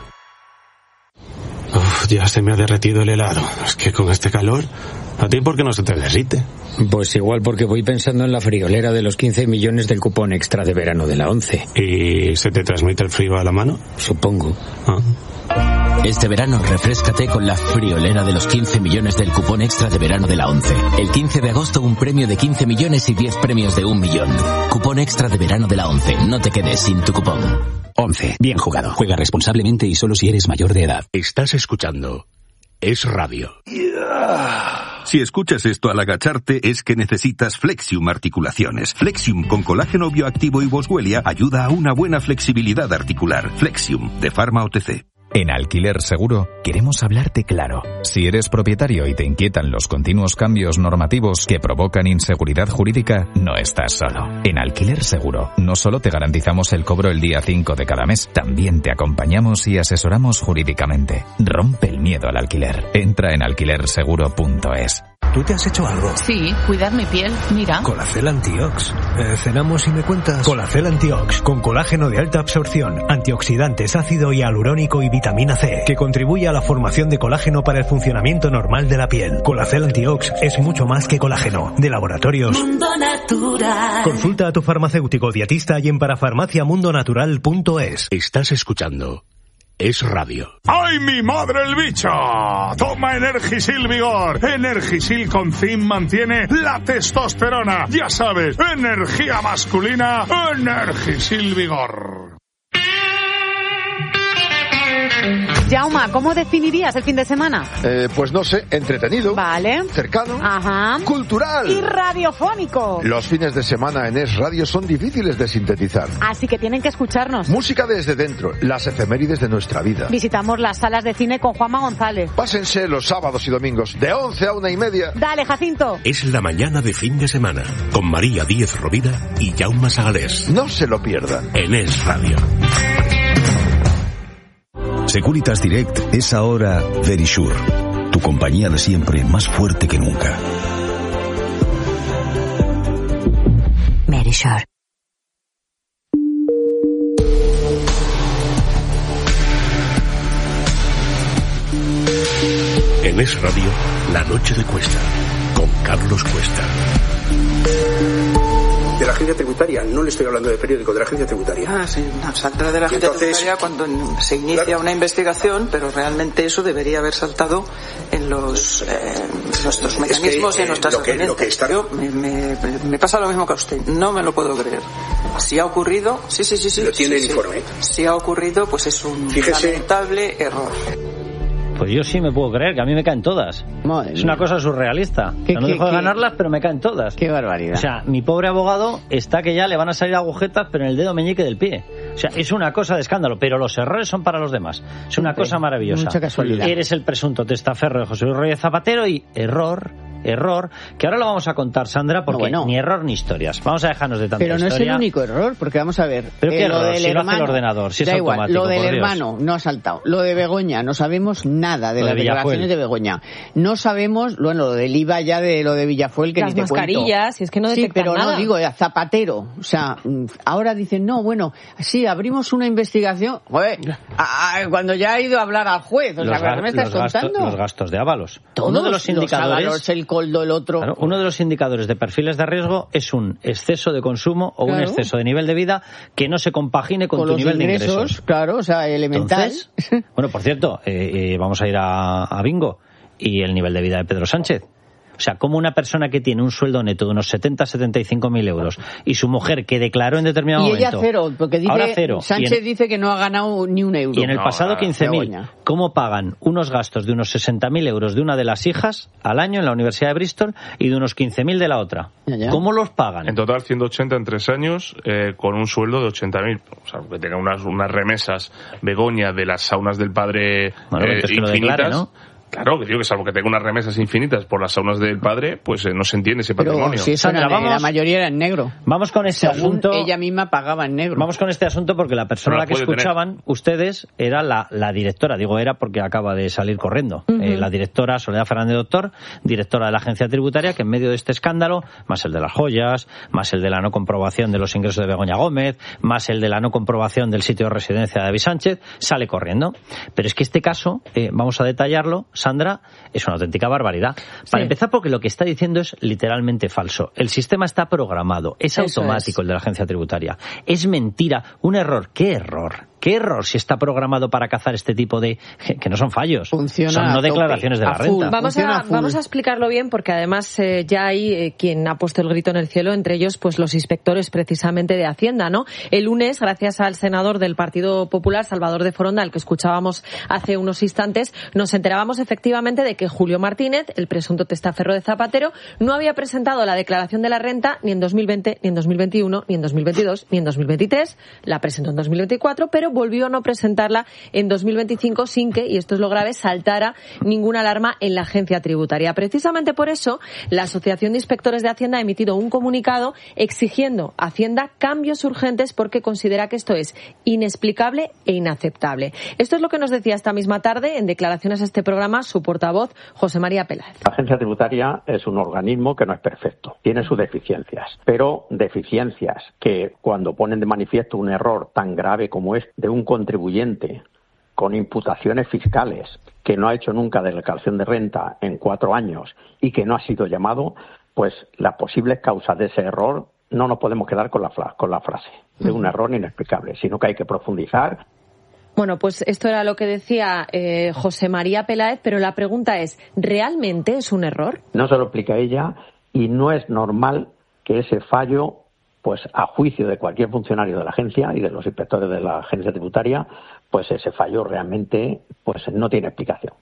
Uf, ya se me ha derretido el helado. Es que con este calor, ¿a ti por qué no se te derrite? Pues igual porque voy pensando en la friolera de los 15 millones del cupón extra de verano de la 11. ¿Y se te transmite el frío a la mano? Supongo. Este verano refréscate con la friolera de los 15 millones del cupón extra de verano de la 11. El 15 de agosto un premio de 15 millones y 10 premios de 1 millón. Cupón extra de verano de la 11. No te quedes sin tu cupón. 11. Bien jugado. Juega responsablemente y solo si eres mayor de edad. Estás escuchando Es Radio. Si escuchas esto al agacharte es que necesitas Flexium Articulaciones. Flexium con colágeno bioactivo y boswellia ayuda a una buena flexibilidad articular. Flexium de Pharma OTC. En Alquiler Seguro queremos hablarte claro. Si eres propietario y te inquietan los continuos cambios normativos que provocan inseguridad jurídica, no estás solo. En Alquiler Seguro no solo te garantizamos el cobro el día 5 de cada mes, también te acompañamos y asesoramos jurídicamente. Rompe el miedo al alquiler. Entra en alquilerseguro.es. ¿Tú te has hecho algo? Sí, cuidar mi piel, mira. Colacel Antiox. Cenamos y me cuentas. Colacel Antiox, con colágeno de alta absorción, antioxidantes, ácido hialurónico y vitamina C, que contribuye a la formación de colágeno para el funcionamiento normal de la piel. Colacel Antiox es mucho más que colágeno. De Laboratorios Mundo Natural. Consulta a tu farmacéutico dietista y en parafarmaciamundonatural.es. Estás escuchando Es Radio. ¡Ay, mi madre el bicho! Toma Energisil Vigor. Energisil con zinc mantiene la testosterona. Ya sabes, energía masculina, Energisil Vigor. Jauma, ¿cómo definirías el fin de semana? Pues no sé, entretenido. Vale. Cercano. Ajá. Cultural. Y radiofónico. Los fines de semana en Es Radio son difíciles de sintetizar. Así que tienen que escucharnos. Música desde dentro, las efemérides de nuestra vida. Visitamos las salas de cine con Juanma González. Pásense los sábados y domingos, de 11 a 1:30. Dale, Jacinto. Es la mañana de fin de semana, con María Díez Rovira y Jaume Sagalés. No se lo pierdan. En Es Radio. Securitas Direct es ahora Verisure, tu compañía de siempre más fuerte que nunca. Verisure. En Es Radio, La Noche de Cuesta, con Carlos Cuesta. De la agencia tributaria, no le estoy hablando de periódico, de la agencia tributaria. Ah, sí, saldrá de la agencia tributaria cuando se inicia una investigación, pero realmente eso debería haber saltado en nuestros mecanismos y en nuestras herramientas. Yo me pasa lo mismo que a usted, no me lo puedo creer. Si ha ocurrido, sí. Lo tiene el informe. Si ha ocurrido, pues es un lamentable error. Pues yo sí me puedo creer, que a mí me caen todas. Madre es una cosa surrealista. No dejo de ganarlas, pero me caen todas. Qué barbaridad. O sea, mi pobre abogado está que ya le van a salir agujetas, pero en el dedo meñique del pie. O sea, es una cosa de escándalo, pero los errores son para los demás. Es una cosa maravillosa. Mucha casualidad. Eres el presunto testaferro de José Luis Rodríguez Zapatero y error. error, que ahora lo vamos a contar, Sandra, porque ni error ni historias. Vamos a dejarnos de tanta historia. Pero no es el único error, porque vamos a ver. ¿Pero qué error? Si lo hace el ordenador, si es automático. Lo del hermano no ha saltado. Lo de Begoña, no sabemos nada de las declaraciones de Begoña. No sabemos, bueno, lo del IVA ya de lo de Villafuel, que las ni te mascarillas, si es que no detectan pero nada. No, digo, Zapatero. O sea, ahora dicen, no, bueno, sí, abrimos una investigación. Joder, cuando ya ha ido a hablar al juez. O sea, ¿qué me estás contando? Los gastos de Ábalos. Uno de los indicadores, Ábalos, el Coldo, el otro. Claro, uno de los indicadores de perfiles de riesgo es un exceso de consumo o un exceso de nivel de vida que no se compagine con tu nivel de ingresos. Claro, o sea, elemental. Entonces, bueno, por cierto, vamos a ir a Bingo y el nivel de vida de Pedro Sánchez. O sea, como una persona que tiene un sueldo neto de unos 70.000-75.000 euros y su mujer que declaró en determinado momento... Y ella cero, porque dice, ahora cero. Sánchez dice que no ha ganado ni un euro. Y en el pasado 15.000, ¿cómo pagan unos gastos de unos 60.000 euros de una de las hijas al año en la Universidad de Bristol y de unos 15.000 de la otra? Ya. ¿Cómo los pagan? En total 180 en 3 años con un sueldo de 80.000. O sea, que tenga unas remesas Begoña de las saunas del padre infinitas. Que lo declare, ¿no? Claro, que digo que salvo que tenga unas remesas infinitas por las saunas del padre, pues no se entiende ese patrimonio. Pero si Sandra, la mayoría era en negro. Vamos con este asunto. Ella misma pagaba en negro. Vamos con este asunto porque la persona a la que escuchaban ustedes era la directora. Digo era porque acaba de salir corriendo. La directora Soledad Fernández Doctor, directora de la Agencia Tributaria, que en medio de este escándalo, más el de las joyas, más el de la no comprobación de los ingresos de Begoña Gómez, más el de la no comprobación del sitio de residencia de David Sánchez, sale corriendo. Pero es que este caso, vamos a detallarlo, Sandra, es una auténtica barbaridad. Para empezar, porque lo que está diciendo es literalmente falso. El sistema está programado, es automático el de la Agencia Tributaria. Es mentira, un error. ¿Qué error? ¿Qué error si está programado para cazar este tipo de... que no son fallos, funciona son no declaraciones de la renta? Vamos a explicarlo bien porque además ya hay quien ha puesto el grito en el cielo, entre ellos pues los inspectores precisamente de Hacienda, ¿no? El lunes, gracias al senador del Partido Popular, Salvador de Foronda, al que escuchábamos hace unos instantes, nos enterábamos efectivamente de que Julio Martínez, el presunto testaferro de Zapatero, no había presentado la declaración de la renta ni en 2020, ni en 2021, ni en 2022, ni en 2023. La presentó en 2024, pero volvió a no presentarla en 2025 sin que, y esto es lo grave, saltara ninguna alarma en la Agencia Tributaria. Precisamente por eso, la Asociación de Inspectores de Hacienda ha emitido un comunicado exigiendo a Hacienda cambios urgentes porque considera que esto es inexplicable e inaceptable. Esto es lo que nos decía esta misma tarde en declaraciones a este programa su portavoz, José María Peláez. La Agencia Tributaria es un organismo que no es perfecto, tiene sus deficiencias, pero deficiencias que cuando ponen de manifiesto un error tan grave como este de un contribuyente con imputaciones fiscales que no ha hecho nunca declaración de renta en 4 años y que no ha sido llamado, pues las posibles causas de ese error no nos podemos quedar con la frase de un error inexplicable, sino que hay que profundizar. Bueno, pues esto era lo que decía José María Peláez, pero la pregunta es, ¿realmente es un error? No se lo explica ella y no es normal que ese fallo, pues a juicio de cualquier funcionario de la agencia y de los inspectores de la Agencia Tributaria, pues ese fallo realmente pues no tiene explicación,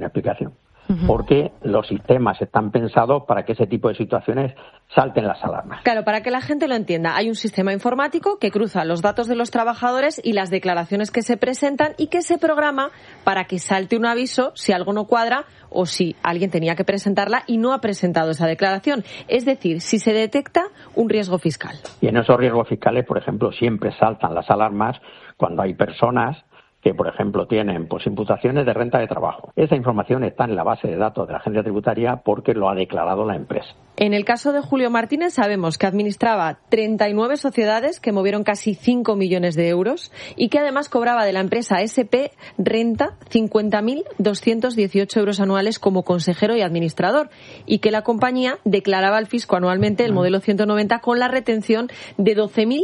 porque los sistemas están pensados para que ese tipo de situaciones salten las alarmas. Claro, para que la gente lo entienda, hay un sistema informático que cruza los datos de los trabajadores y las declaraciones que se presentan y que se programa para que salte un aviso si algo no cuadra o si alguien tenía que presentarla y no ha presentado esa declaración. Es decir, si se detecta un riesgo fiscal. Y en esos riesgos fiscales, por ejemplo, siempre saltan las alarmas cuando hay personas que, por ejemplo, tienen pues imputaciones de renta de trabajo. Esa información está en la base de datos de la Agencia Tributaria porque lo ha declarado la empresa. En el caso de Julio Martínez sabemos que administraba 39 sociedades que movieron casi 5 millones de euros y que además cobraba de la empresa SP renta 50.218 euros anuales como consejero y administrador y que la compañía declaraba al fisco anualmente el modelo 190 con la retención de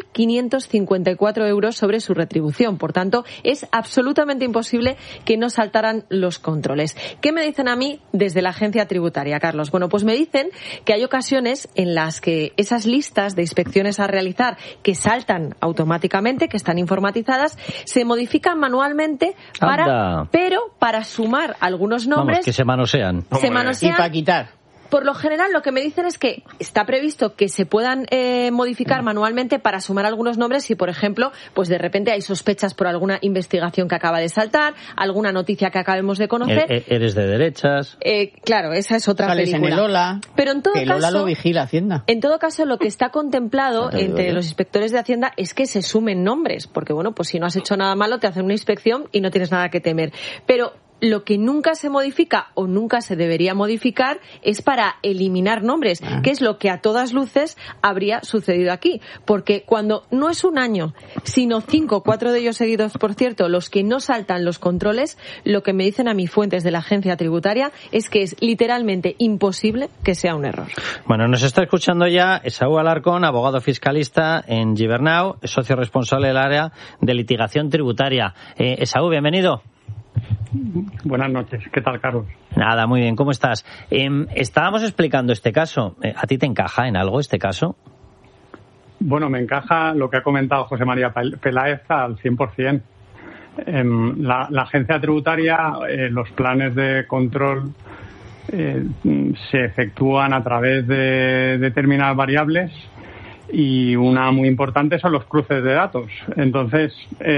12.554 euros sobre su retribución. Por tanto, es absolutamente imposible que no saltaran los controles. ¿Qué me dicen a mí desde la Agencia Tributaria, Carlos? Bueno, pues me dicen que hay ocasiones en las que esas listas de inspecciones a realizar que saltan automáticamente, que están informatizadas, se modifican manualmente para sumar algunos nombres. Vamos, que se manosean. Y para quitar. por lo general lo que me dicen es que está previsto que se puedan modificar manualmente para sumar algunos nombres si, por ejemplo, pues de repente hay sospechas por alguna investigación que acaba de saltar, alguna noticia que acabemos de conocer. Eres de derechas. Claro, esa es otra Sales película. En el Ola, pero en todo que caso, Lola lo vigila Hacienda. En todo caso, lo que está contemplado entre los inspectores de Hacienda es que se sumen nombres, porque bueno, pues si no has hecho nada malo te hacen una inspección y no tienes nada que temer. Pero lo que nunca se modifica o nunca se debería modificar es para eliminar nombres, que es lo que a todas luces habría sucedido aquí. Porque cuando no es un año, sino 5, 4 de ellos seguidos, por cierto, los que no saltan los controles, lo que me dicen a mí fuentes de la agencia tributaria es que es literalmente imposible que sea un error. Bueno, nos está escuchando ya Esaú Alarcón, abogado fiscalista en Gibernau, socio responsable del área de litigación tributaria. Esaú, bienvenido. Buenas noches, ¿qué tal, Carlos? Nada, muy bien, ¿cómo estás? Estábamos explicando este caso. ¿A ti te encaja en algo este caso? Bueno, me encaja lo que ha comentado José María Peláez al 100%. La agencia tributaria, los planes de control se efectúan a través de determinadas variables y una muy importante son los cruces de datos. Entonces,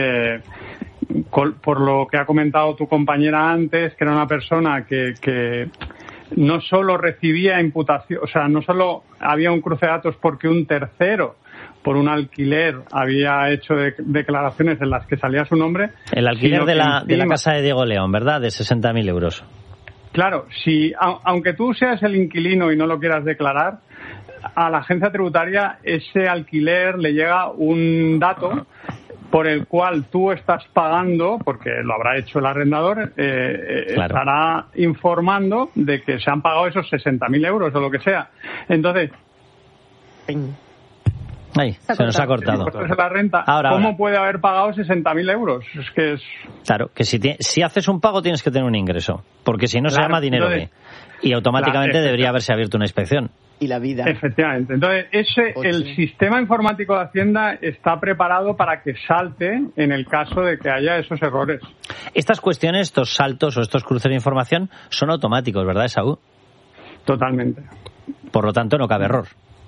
por lo que ha comentado tu compañera antes, que era una persona que no solo recibía imputación, o sea, no solo había un cruce de datos porque un tercero por un alquiler había hecho declaraciones en las que salía su nombre. El alquiler de la casa de Diego León, ¿verdad? De 60.000 euros. Claro, si aunque tú seas el inquilino y no lo quieras declarar, a la agencia tributaria ese alquiler le llega un dato por el cual tú estás pagando, porque lo habrá hecho el arrendador, estará informando de que se han pagado esos 60.000 euros o lo que sea. Entonces, ahí, se nos ha cortado. La renta, ¿cómo puede haber pagado 60.000 euros? Es que es... Claro, que si haces un pago tienes que tener un ingreso, porque si no se llama dinero B. Y automáticamente debería haberse abierto una inspección. Y la vida. Efectivamente. Entonces, el sistema informático de Hacienda está preparado para que salte en el caso de que haya esos errores. Estas cuestiones, estos saltos o estos cruces de información son automáticos, ¿verdad, Esaú? Totalmente. Por lo tanto, no cabe error.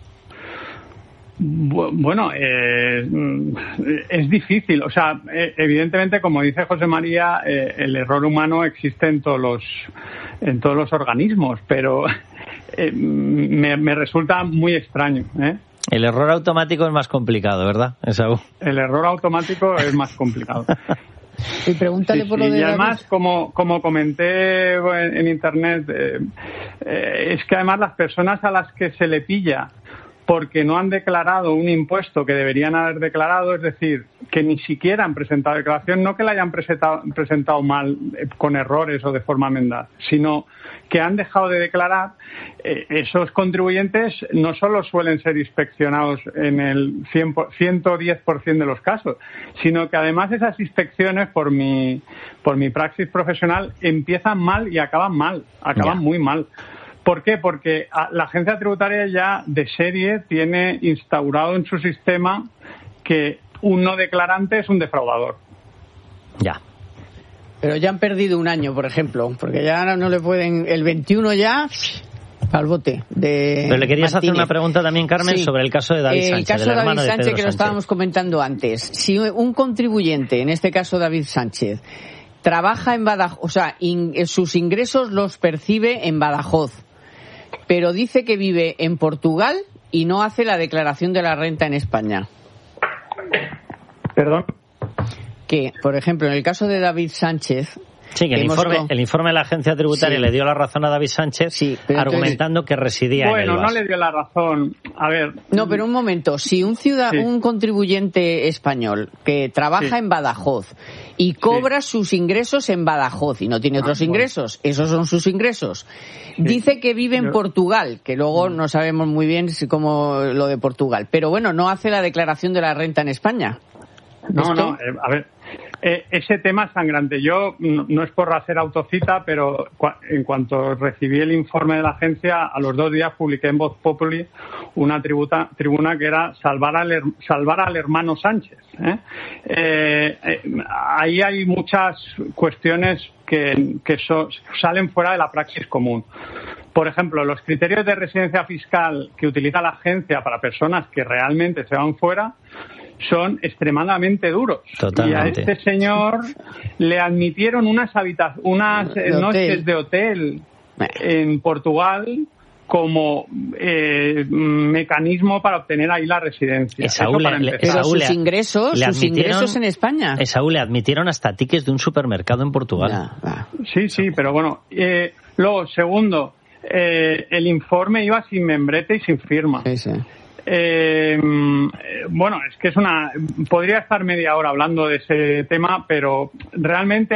Bueno, es difícil. O sea, evidentemente, como dice José María, el error humano existe en todos los organismos, pero me resulta muy extraño. El error automático es más complicado, ¿verdad, Esaú? El error automático es más complicado. Y pregúntale por lo de... Y además, como comenté en Internet, es que además las personas a las que se le pilla porque no han declarado un impuesto que deberían haber declarado, es decir, que ni siquiera han presentado declaración, no que la hayan presentado mal con errores o de forma mendaz, sino que han dejado de declarar, esos contribuyentes no solo suelen ser inspeccionados en el 110% de los casos, sino que además esas inspecciones, por mi praxis profesional, empiezan mal y acaban mal, muy mal. ¿Por qué? Porque la agencia tributaria ya de serie tiene instaurado en su sistema que un no declarante es un defraudador. Ya. Pero ya han perdido un año, por ejemplo, porque ya no le pueden... El 21 ya... al bote de Pero le querías Martínez. hacer una pregunta también, Carmen, sobre el caso de David Sánchez. El caso de David Sánchez, que lo estábamos comentando antes. Si un contribuyente, en este caso David Sánchez, trabaja en Badajoz, o sea, sus ingresos los percibe en Badajoz, pero dice que vive en Portugal y no hace la declaración de la renta en España. ¿Perdón? Que, por ejemplo, en el caso de David Sánchez... Sí, que el informe de la agencia tributaria le dio la razón a David Sánchez, argumentando que residía en el Bueno, no le dio la razón. A ver... No, pero un momento. Si un contribuyente español que trabaja en Badajoz y cobra sus ingresos en Badajoz y no tiene otros ingresos, esos son sus ingresos, dice que vive en Portugal, que luego no sabemos muy bien cómo lo de Portugal, pero bueno, no hace la declaración de la renta en España. No, a ver... ese tema es sangrante. Yo, no es por hacer autocita, pero en cuanto recibí el informe de la agencia, a los 2 días publiqué en Voz Populi una tribuna que era salvar al hermano Sánchez. Ahí hay muchas cuestiones que salen fuera de la praxis común. Por ejemplo, los criterios de residencia fiscal que utiliza la agencia para personas que realmente se van fuera son extremadamente duros. Totalmente. Y a este señor le admitieron unas noches de hotel en Portugal como mecanismo para obtener ahí la residencia. Pero sus ingresos en España. Saúl, le admitieron hasta tickets de un supermercado en Portugal. Sí, pero bueno. Luego, segundo, el informe iba sin membrete y sin firma. Sí. Bueno, es que podría estar media hora hablando de ese tema, pero realmente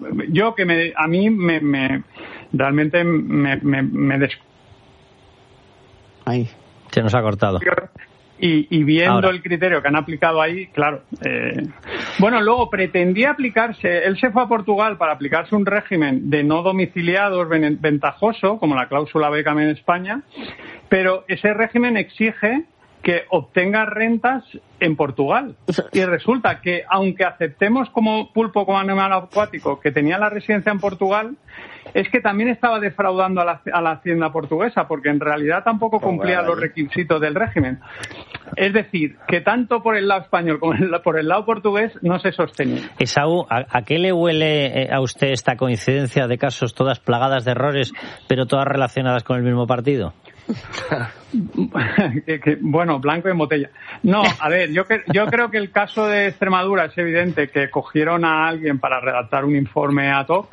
Se nos ha cortado. Y viendo Ahora. el criterio que han aplicado ahí, claro. Bueno, luego pretendía él se fue a Portugal para aplicarse un régimen de no domiciliados ventajoso, como la cláusula Beckham en España, pero ese régimen exige que obtenga rentas en Portugal. Y resulta que, aunque aceptemos como pulpo, como animal acuático, que tenía la residencia en Portugal, es que también estaba defraudando a la hacienda portuguesa, porque en realidad tampoco cumplía los requisitos del régimen. Es decir, que tanto por el lado español como por el lado portugués no se sostenía. Esaú, ¿a qué le huele a usted esta coincidencia de casos todas plagadas de errores, pero todas relacionadas con el mismo partido? Bueno, blanco en botella. No, a ver, yo creo que el caso de Extremadura es evidente que cogieron a alguien para redactar un informe ad hoc.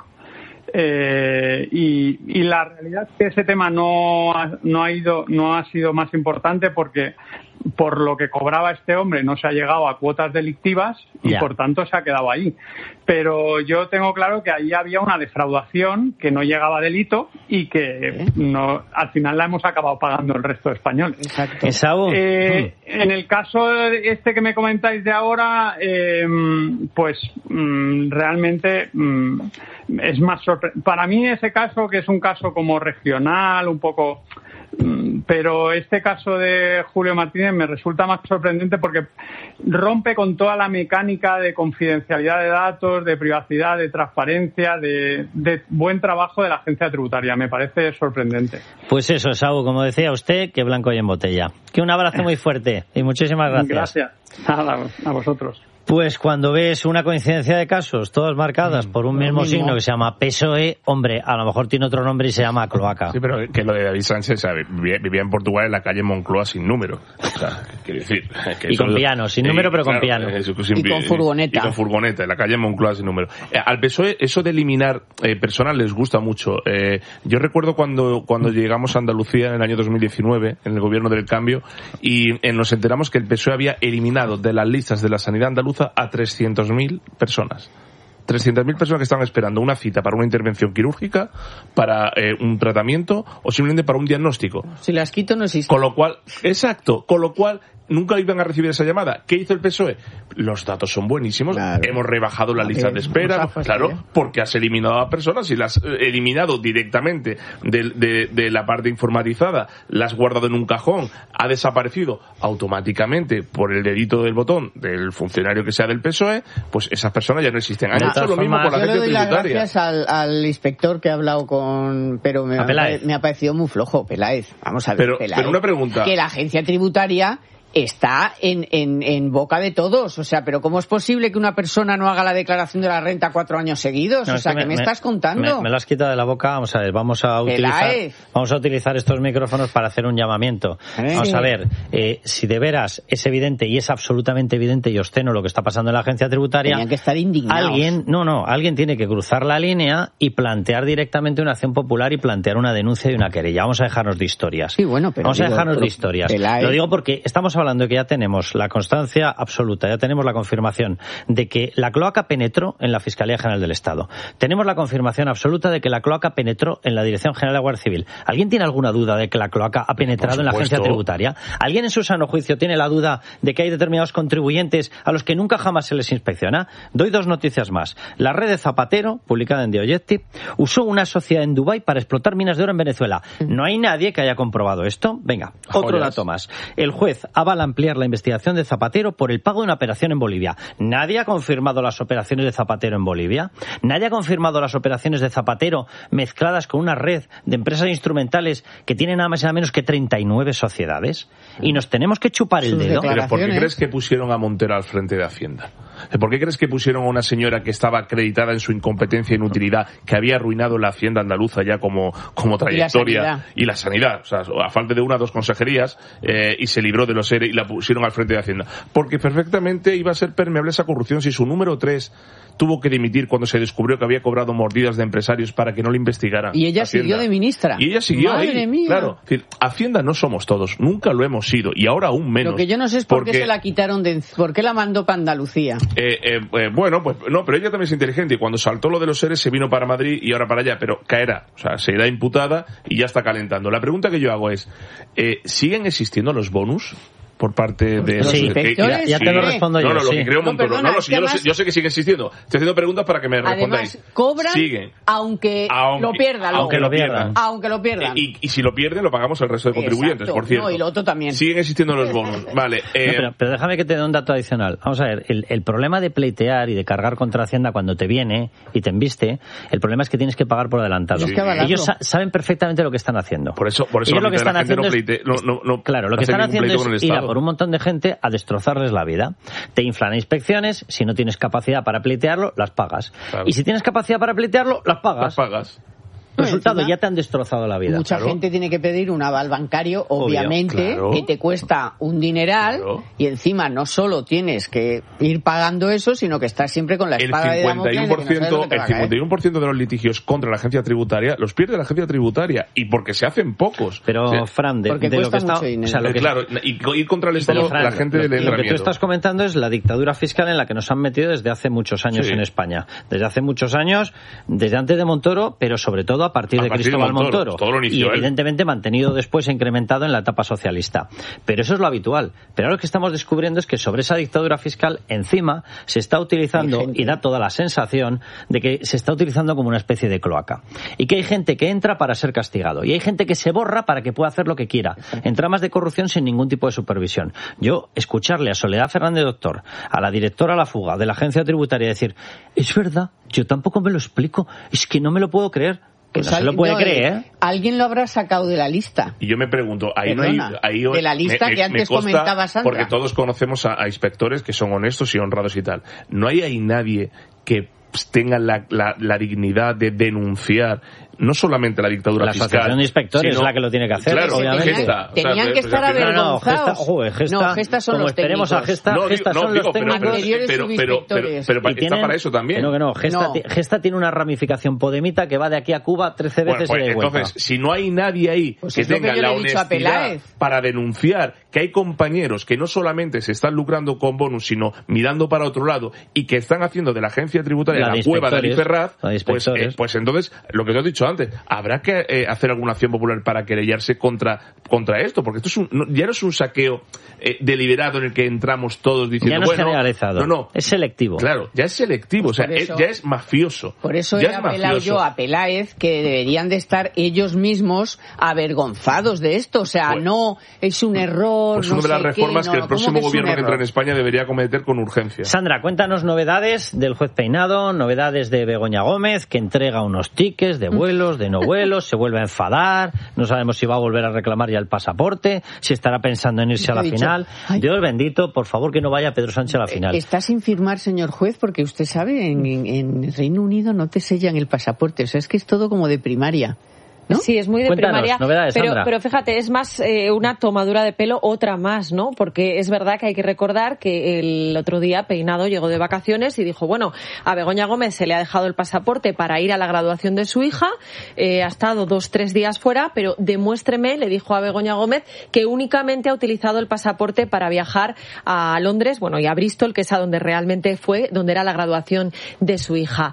Y la realidad es que ese tema no ha sido más importante, porque por lo que cobraba este hombre no se ha llegado a cuotas delictivas y por tanto se ha quedado ahí. Pero yo tengo claro que ahí había una defraudación que no llegaba a delito y que al final la hemos acabado pagando el resto de españoles. Exacto. En el caso este que me comentáis de ahora, pues realmente es más sorprendente. Para mí ese caso, que es un caso como regional, un poco... Pero este caso de Julio Martínez me resulta más sorprendente porque rompe con toda la mecánica de confidencialidad de datos, de privacidad, de transparencia, de buen trabajo de la agencia tributaria. Me parece sorprendente. Pues eso, Saúl, como decía usted, que blanco y en botella. Que un abrazo muy fuerte y muchísimas gracias. Gracias a vosotros. Pues cuando ves una coincidencia de casos, todas marcadas por un mismo signo que se llama PSOE, hombre, a lo mejor tiene otro nombre y se llama cloaca. Sí, pero que lo de David Sánchez, ¿sabes? Vivía en Portugal, en la calle Moncloa, sin número. O sea, quiero decir... Que y con piano, sin número, pero con piano. Y con furgoneta. Y con furgoneta, en la calle Moncloa, sin número. Al PSOE, eso de eliminar personas les gusta mucho. Yo recuerdo cuando llegamos a Andalucía en el año 2019, en el gobierno del cambio, y nos enteramos que el PSOE había eliminado de las listas de la sanidad andaluza a 300.000 personas. 300.000 personas que estaban esperando una cita para una intervención quirúrgica, para un tratamiento o simplemente para un diagnóstico. Si las quito no existe. Con lo cual nunca iban a recibir esa llamada. ¿Qué hizo el PSOE? Los datos son buenísimos. Claro. Hemos rebajado las listas de espera. Claro, porque has eliminado a personas y las has eliminado directamente de la parte informatizada, las has guardado en un cajón, ha desaparecido automáticamente por el dedito del botón del funcionario que sea del PSOE, pues esas personas ya no existen. Han hecho lo mismo con la agencia tributaria. Yo le doy las gracias al inspector que ha hablado pero me ha parecido muy flojo, Peláez. Vamos a ver, Peláez. Pero una pregunta. Que la agencia tributaria está en boca de todos. O sea, pero ¿cómo es posible que una persona no haga la declaración de la renta 4 años seguidos? O sea, ¿qué me estás contando? Me lo has quitado de la boca. Vamos a ver, vamos a utilizar estos micrófonos para hacer un llamamiento. Vamos a ver, si de veras es evidente y es absolutamente evidente y obsceno lo que está pasando en la agencia tributaria, tenían que estar indignados. Alguien tiene que cruzar la línea y plantear directamente una acción popular y plantear una denuncia y una querella. Vamos a dejarnos de historias. Sí, bueno, pero vamos a dejarnos de historias. Lo digo porque estamos hablando de que ya tenemos la constancia absoluta, ya tenemos la confirmación de que la cloaca penetró en la Fiscalía General del Estado. Tenemos la confirmación absoluta de que la cloaca penetró en la Dirección General de Guardia Civil. ¿Alguien tiene alguna duda de que la cloaca ha penetrado en la Agencia Tributaria? ¿Alguien en su sano juicio tiene la duda de que hay determinados contribuyentes a los que nunca jamás se les inspecciona? Doy 2 noticias más. La red de Zapatero, publicada en The Objective, usó una sociedad en Dubái para explotar minas de oro en Venezuela. No hay nadie que haya comprobado esto. Venga, otro dato más. El juez avala ampliar la investigación de Zapatero por el pago de una operación en Bolivia. ¿Nadie ha confirmado las operaciones de Zapatero en Bolivia? ¿Nadie ha confirmado las operaciones de Zapatero mezcladas con una red de empresas instrumentales que tienen nada más y nada menos que 39 sociedades? Y nos tenemos que chupar el dedo. ¿Pero por qué crees que pusieron a Montero al frente de Hacienda? ¿Por qué crees que pusieron a una señora que estaba acreditada en su incompetencia e inutilidad, que había arruinado la Hacienda andaluza ya como trayectoria y la sanidad? O sea, a falta de 1 o 2 consejerías, y se libró de los ERE y la pusieron al frente de Hacienda. Porque perfectamente iba a ser permeable esa corrupción si su número 3 tuvo que dimitir cuando se descubrió que había cobrado mordidas de empresarios para que no le investigaran. Y ella Hacienda. siguió de ministra. Y ella siguió Madre ahí. Mía. Claro. Es decir, Hacienda no somos todos, nunca lo hemos sido, y ahora aún menos. Lo que yo no sé es por qué se la quitaron por qué la mandó para Andalucía. Bueno, pues no, pero ella también es inteligente, y cuando saltó lo de los seres se vino para Madrid y ahora para allá, pero caerá, o sea, se irá imputada y ya está calentando. La pregunta que yo hago es, ¿siguen existiendo los bonus por parte de los inspectores? Ya te lo respondo yo. No, lo que creo Montoro. Yo sé que sigue existiendo. Estoy haciendo preguntas para que me respondáis. Además, cobran aunque lo pierdan. Aunque lo pierdan. Aunque lo pierdan. Y si lo pierden, lo pagamos el resto de contribuyentes, por cierto. No, y lo otro también. Siguen existiendo los bonos. Vale. Pero déjame que te dé un dato adicional. Vamos a ver, el problema de pleitear y de cargar contra Hacienda cuando te viene y te embiste, el problema es que tienes que pagar por adelantado. Sí. Ellos saben perfectamente lo que están haciendo. Por eso lo que están haciendo claro, lo que están haciendo es ir a por un montón de gente a destrozarles la vida. Te inflan inspecciones, si no tienes capacidad para pleitearlo, las pagas. Claro. Y si tienes capacidad para pleitearlo, las pagas. Resultado, ya te han destrozado la vida. Mucha gente tiene que pedir un aval bancario, obviamente, que te cuesta un dineral, y encima no solo tienes que ir pagando eso, sino que estás siempre con la espada de Damocles. El 51% de los litigios contra la agencia tributaria los pierde la agencia tributaria, y porque se hacen pocos. Pero, Fran, de lo que está... Claro, y ir contra el Estado, la gente le entra miedo. Lo que tú estás comentando es la dictadura fiscal en la que nos han metido desde hace muchos años en España. Desde hace muchos años, desde antes de Montoro, pero sobre todo a partir de Cristóbal Montoro. Y evidentemente mantenido después e incrementado en la etapa socialista. Pero eso es lo habitual. Pero ahora lo que estamos descubriendo es que sobre esa dictadura fiscal encima se está utilizando, y da toda la sensación de que se está utilizando como una especie de cloaca. Y que hay gente que entra para ser castigado. Y hay gente que se borra para que pueda hacer lo que quiera. En tramas de corrupción sin ningún tipo de supervisión. Yo, escucharle a Soledad Fernández Doctor, a la directora a la fuga de la agencia tributaria, decir, es verdad, yo tampoco me lo explico, es que no me lo puedo creer. Que no se lo puede creer. Alguien lo habrá sacado de la lista. Y yo me pregunto, de la lista que antes comentaba Sandra. Porque todos conocemos a inspectores que son honestos y honrados y tal. No hay ahí nadie que tenga la dignidad de denunciar no solamente la dictadura fiscal. La asociación de inspectores es la que lo tiene que hacer, claro, obviamente. Tenían que estar avergonzados. Gesta son los esperemos técnicos. A Gesta son los técnicos. Pero está para eso también. Gesta tiene una ramificación podemita que va de aquí a Cuba 13 veces y de vuelta. Entonces, si no hay nadie ahí que tenga la honestidad para denunciar que hay compañeros que no solamente se están lucrando con bonus, sino mirando para otro lado y que están haciendo de la agencia tributaria la cueva de Ali Ferraz, pues entonces, lo que te he dicho antes, habrá que hacer alguna acción popular para querellarse contra esto, porque esto ya no es un saqueo deliberado en el que entramos todos diciendo, ya no es generalizado, es selectivo. Claro, ya es selectivo, pues ya es mafioso. Por eso he apelado yo a Peláez que deberían de estar ellos mismos avergonzados de esto, o sea, no es un error. Pues una de las reformas que el próximo gobierno que entra en España debería cometer con urgencia. Sandra, cuéntanos novedades del juez Peinado, novedades de Begoña Gómez, que entrega unos tickets de vuelos, de no vuelos, se vuelve a enfadar, no sabemos si va a volver a reclamar ya el pasaporte, si estará pensando en irse a la final. Dios bendito, por favor que no vaya Pedro Sánchez a la final. Está sin firmar, señor juez, porque usted sabe, en Reino Unido no te sellan el pasaporte, o sea, es que es todo como de primaria. ¿no? Sí, es muy de Cuéntanos, primaria, novedades, Sandra. pero fíjate, es más una tomadura de pelo, otra más, ¿no? Porque es verdad que hay que recordar que el otro día Peinado llegó de vacaciones y dijo, bueno, a Begoña Gómez se le ha dejado el pasaporte para ir a la graduación de su hija, ha estado 2-3 días fuera, pero demuéstreme, le dijo a Begoña Gómez, que únicamente ha utilizado el pasaporte para viajar a Londres, bueno, y a Bristol, que es a donde realmente fue, donde era la graduación de su hija.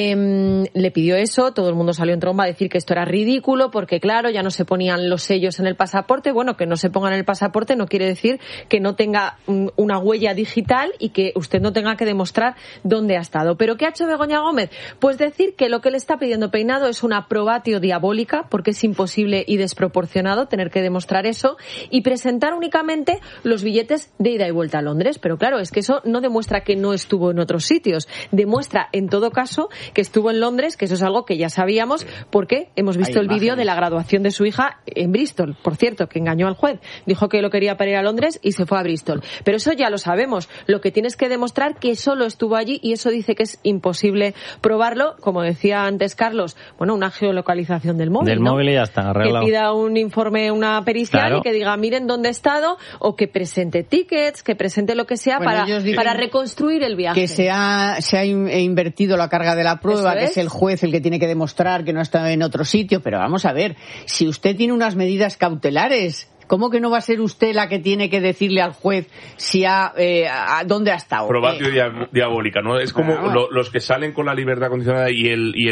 Le pidió eso, todo el mundo salió en tromba a decir que esto era ridículo, porque claro, ya no se ponían los sellos en el pasaporte. Bueno, que no se pongan en el pasaporte no quiere decir que no tenga una huella digital y que usted no tenga que demostrar dónde ha estado. ¿Pero qué ha hecho Begoña Gómez? Pues decir que lo que le está pidiendo Peinado es una probatio diabólica, porque es imposible y desproporcionado tener que demostrar eso, y presentar únicamente los billetes de ida y vuelta a Londres. Pero claro, es que eso no demuestra que no estuvo en otros sitios. Demuestra, en todo caso, que estuvo en Londres, que eso es algo que ya sabíamos, porque hemos visto el vídeo de la graduación de su hija en Bristol, por cierto, que engañó al juez. Dijo que lo quería para ir a Londres y se fue a Bristol. Pero eso ya lo sabemos. Lo que tienes que demostrar que solo estuvo allí, y eso dice que es imposible probarlo. Como decía antes Carlos, bueno, una geolocalización del móvil. Del móvil y ya está arreglado. Que pida un informe, una pericial, claro, y que diga, miren dónde he estado, o que presente tickets, que presente lo que sea, bueno, para reconstruir el viaje. Que se ha invertido la carga de la prueba, que es el juez el que tiene que demostrar que no ha estado en otro sitio, pero vamos a ver, si usted tiene unas medidas cautelares, ¿cómo que no va a ser usted la que tiene que decirle al juez si dónde ha estado? Probatio diabólica, ¿no? Es como los que salen con la libertad condicionada y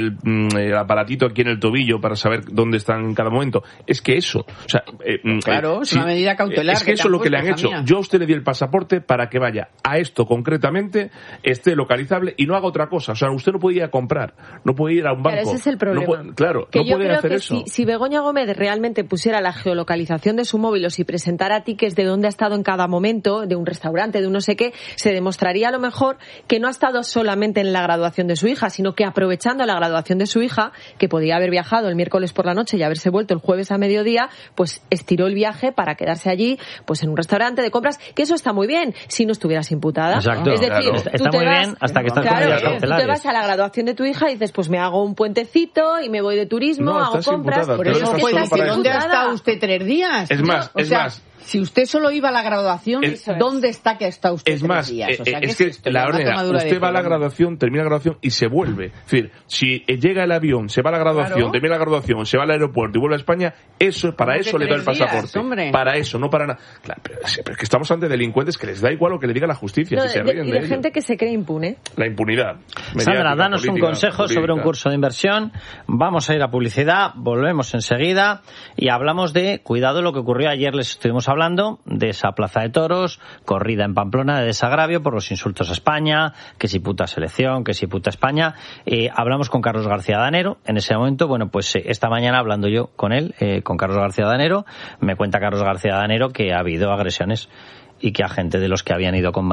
el aparatito aquí en el tobillo para saber dónde están en cada momento. Es que eso, o sea... claro, es una medida cautelar. Es que eso es lo que le han hecho. Yo a usted le di el pasaporte para que vaya a esto concretamente, esté localizable y no haga otra cosa. O sea, usted no puede ir a comprar, no puede ir a un banco. Claro, ese es el problema. No puede hacer eso. Si Begoña Gómez realmente pusiera la geolocalización de su móvil, o si presentara tickets de dónde ha estado en cada momento, de un restaurante, de un no sé qué, se demostraría a lo mejor que no ha estado solamente en la graduación de su hija, sino que aprovechando la graduación de su hija, que podía haber viajado el miércoles por la noche y haberse vuelto el jueves a mediodía, pues estiró el viaje para quedarse allí, pues en un restaurante de compras, que eso está muy bien si no estuvieras imputada. Exacto. Es decir, está muy bien hasta que estás con medidas cautelares. Tú te vas a la graduación de tu hija y dices, pues me hago un puentecito y me voy de turismo, hago compras. Por eso, ¿dónde ha estado usted 3 días? Es más, si usted solo iba a la graduación, ¿dónde está que está usted? Es más, 3 días? O sea, es que la ordena, usted va a la graduación, termina la graduación y se vuelve. Es decir, si llega el avión, se va a la graduación, termina la graduación, se va al aeropuerto y vuelve a España, para eso le da el pasaporte. Para eso, no para nada. Claro, pero es que estamos ante delincuentes que les da igual lo que le diga la justicia, si se ríen y de de gente que se cree impune. La impunidad. Sandra, danos un consejo sobre un curso de inversión. Vamos a ir a publicidad, volvemos enseguida y hablamos de, cuidado, lo que ocurrió ayer, les estuvimos hablando de esa plaza de toros, corrida en Pamplona de desagravio por los insultos a España, que si puta selección, que si puta España. Hablamos con Carlos García Danero en ese momento. Bueno, pues esta mañana hablando yo con él, con Carlos García Danero, me cuenta Carlos García Danero que ha habido agresiones y que a gente de los que habían ido con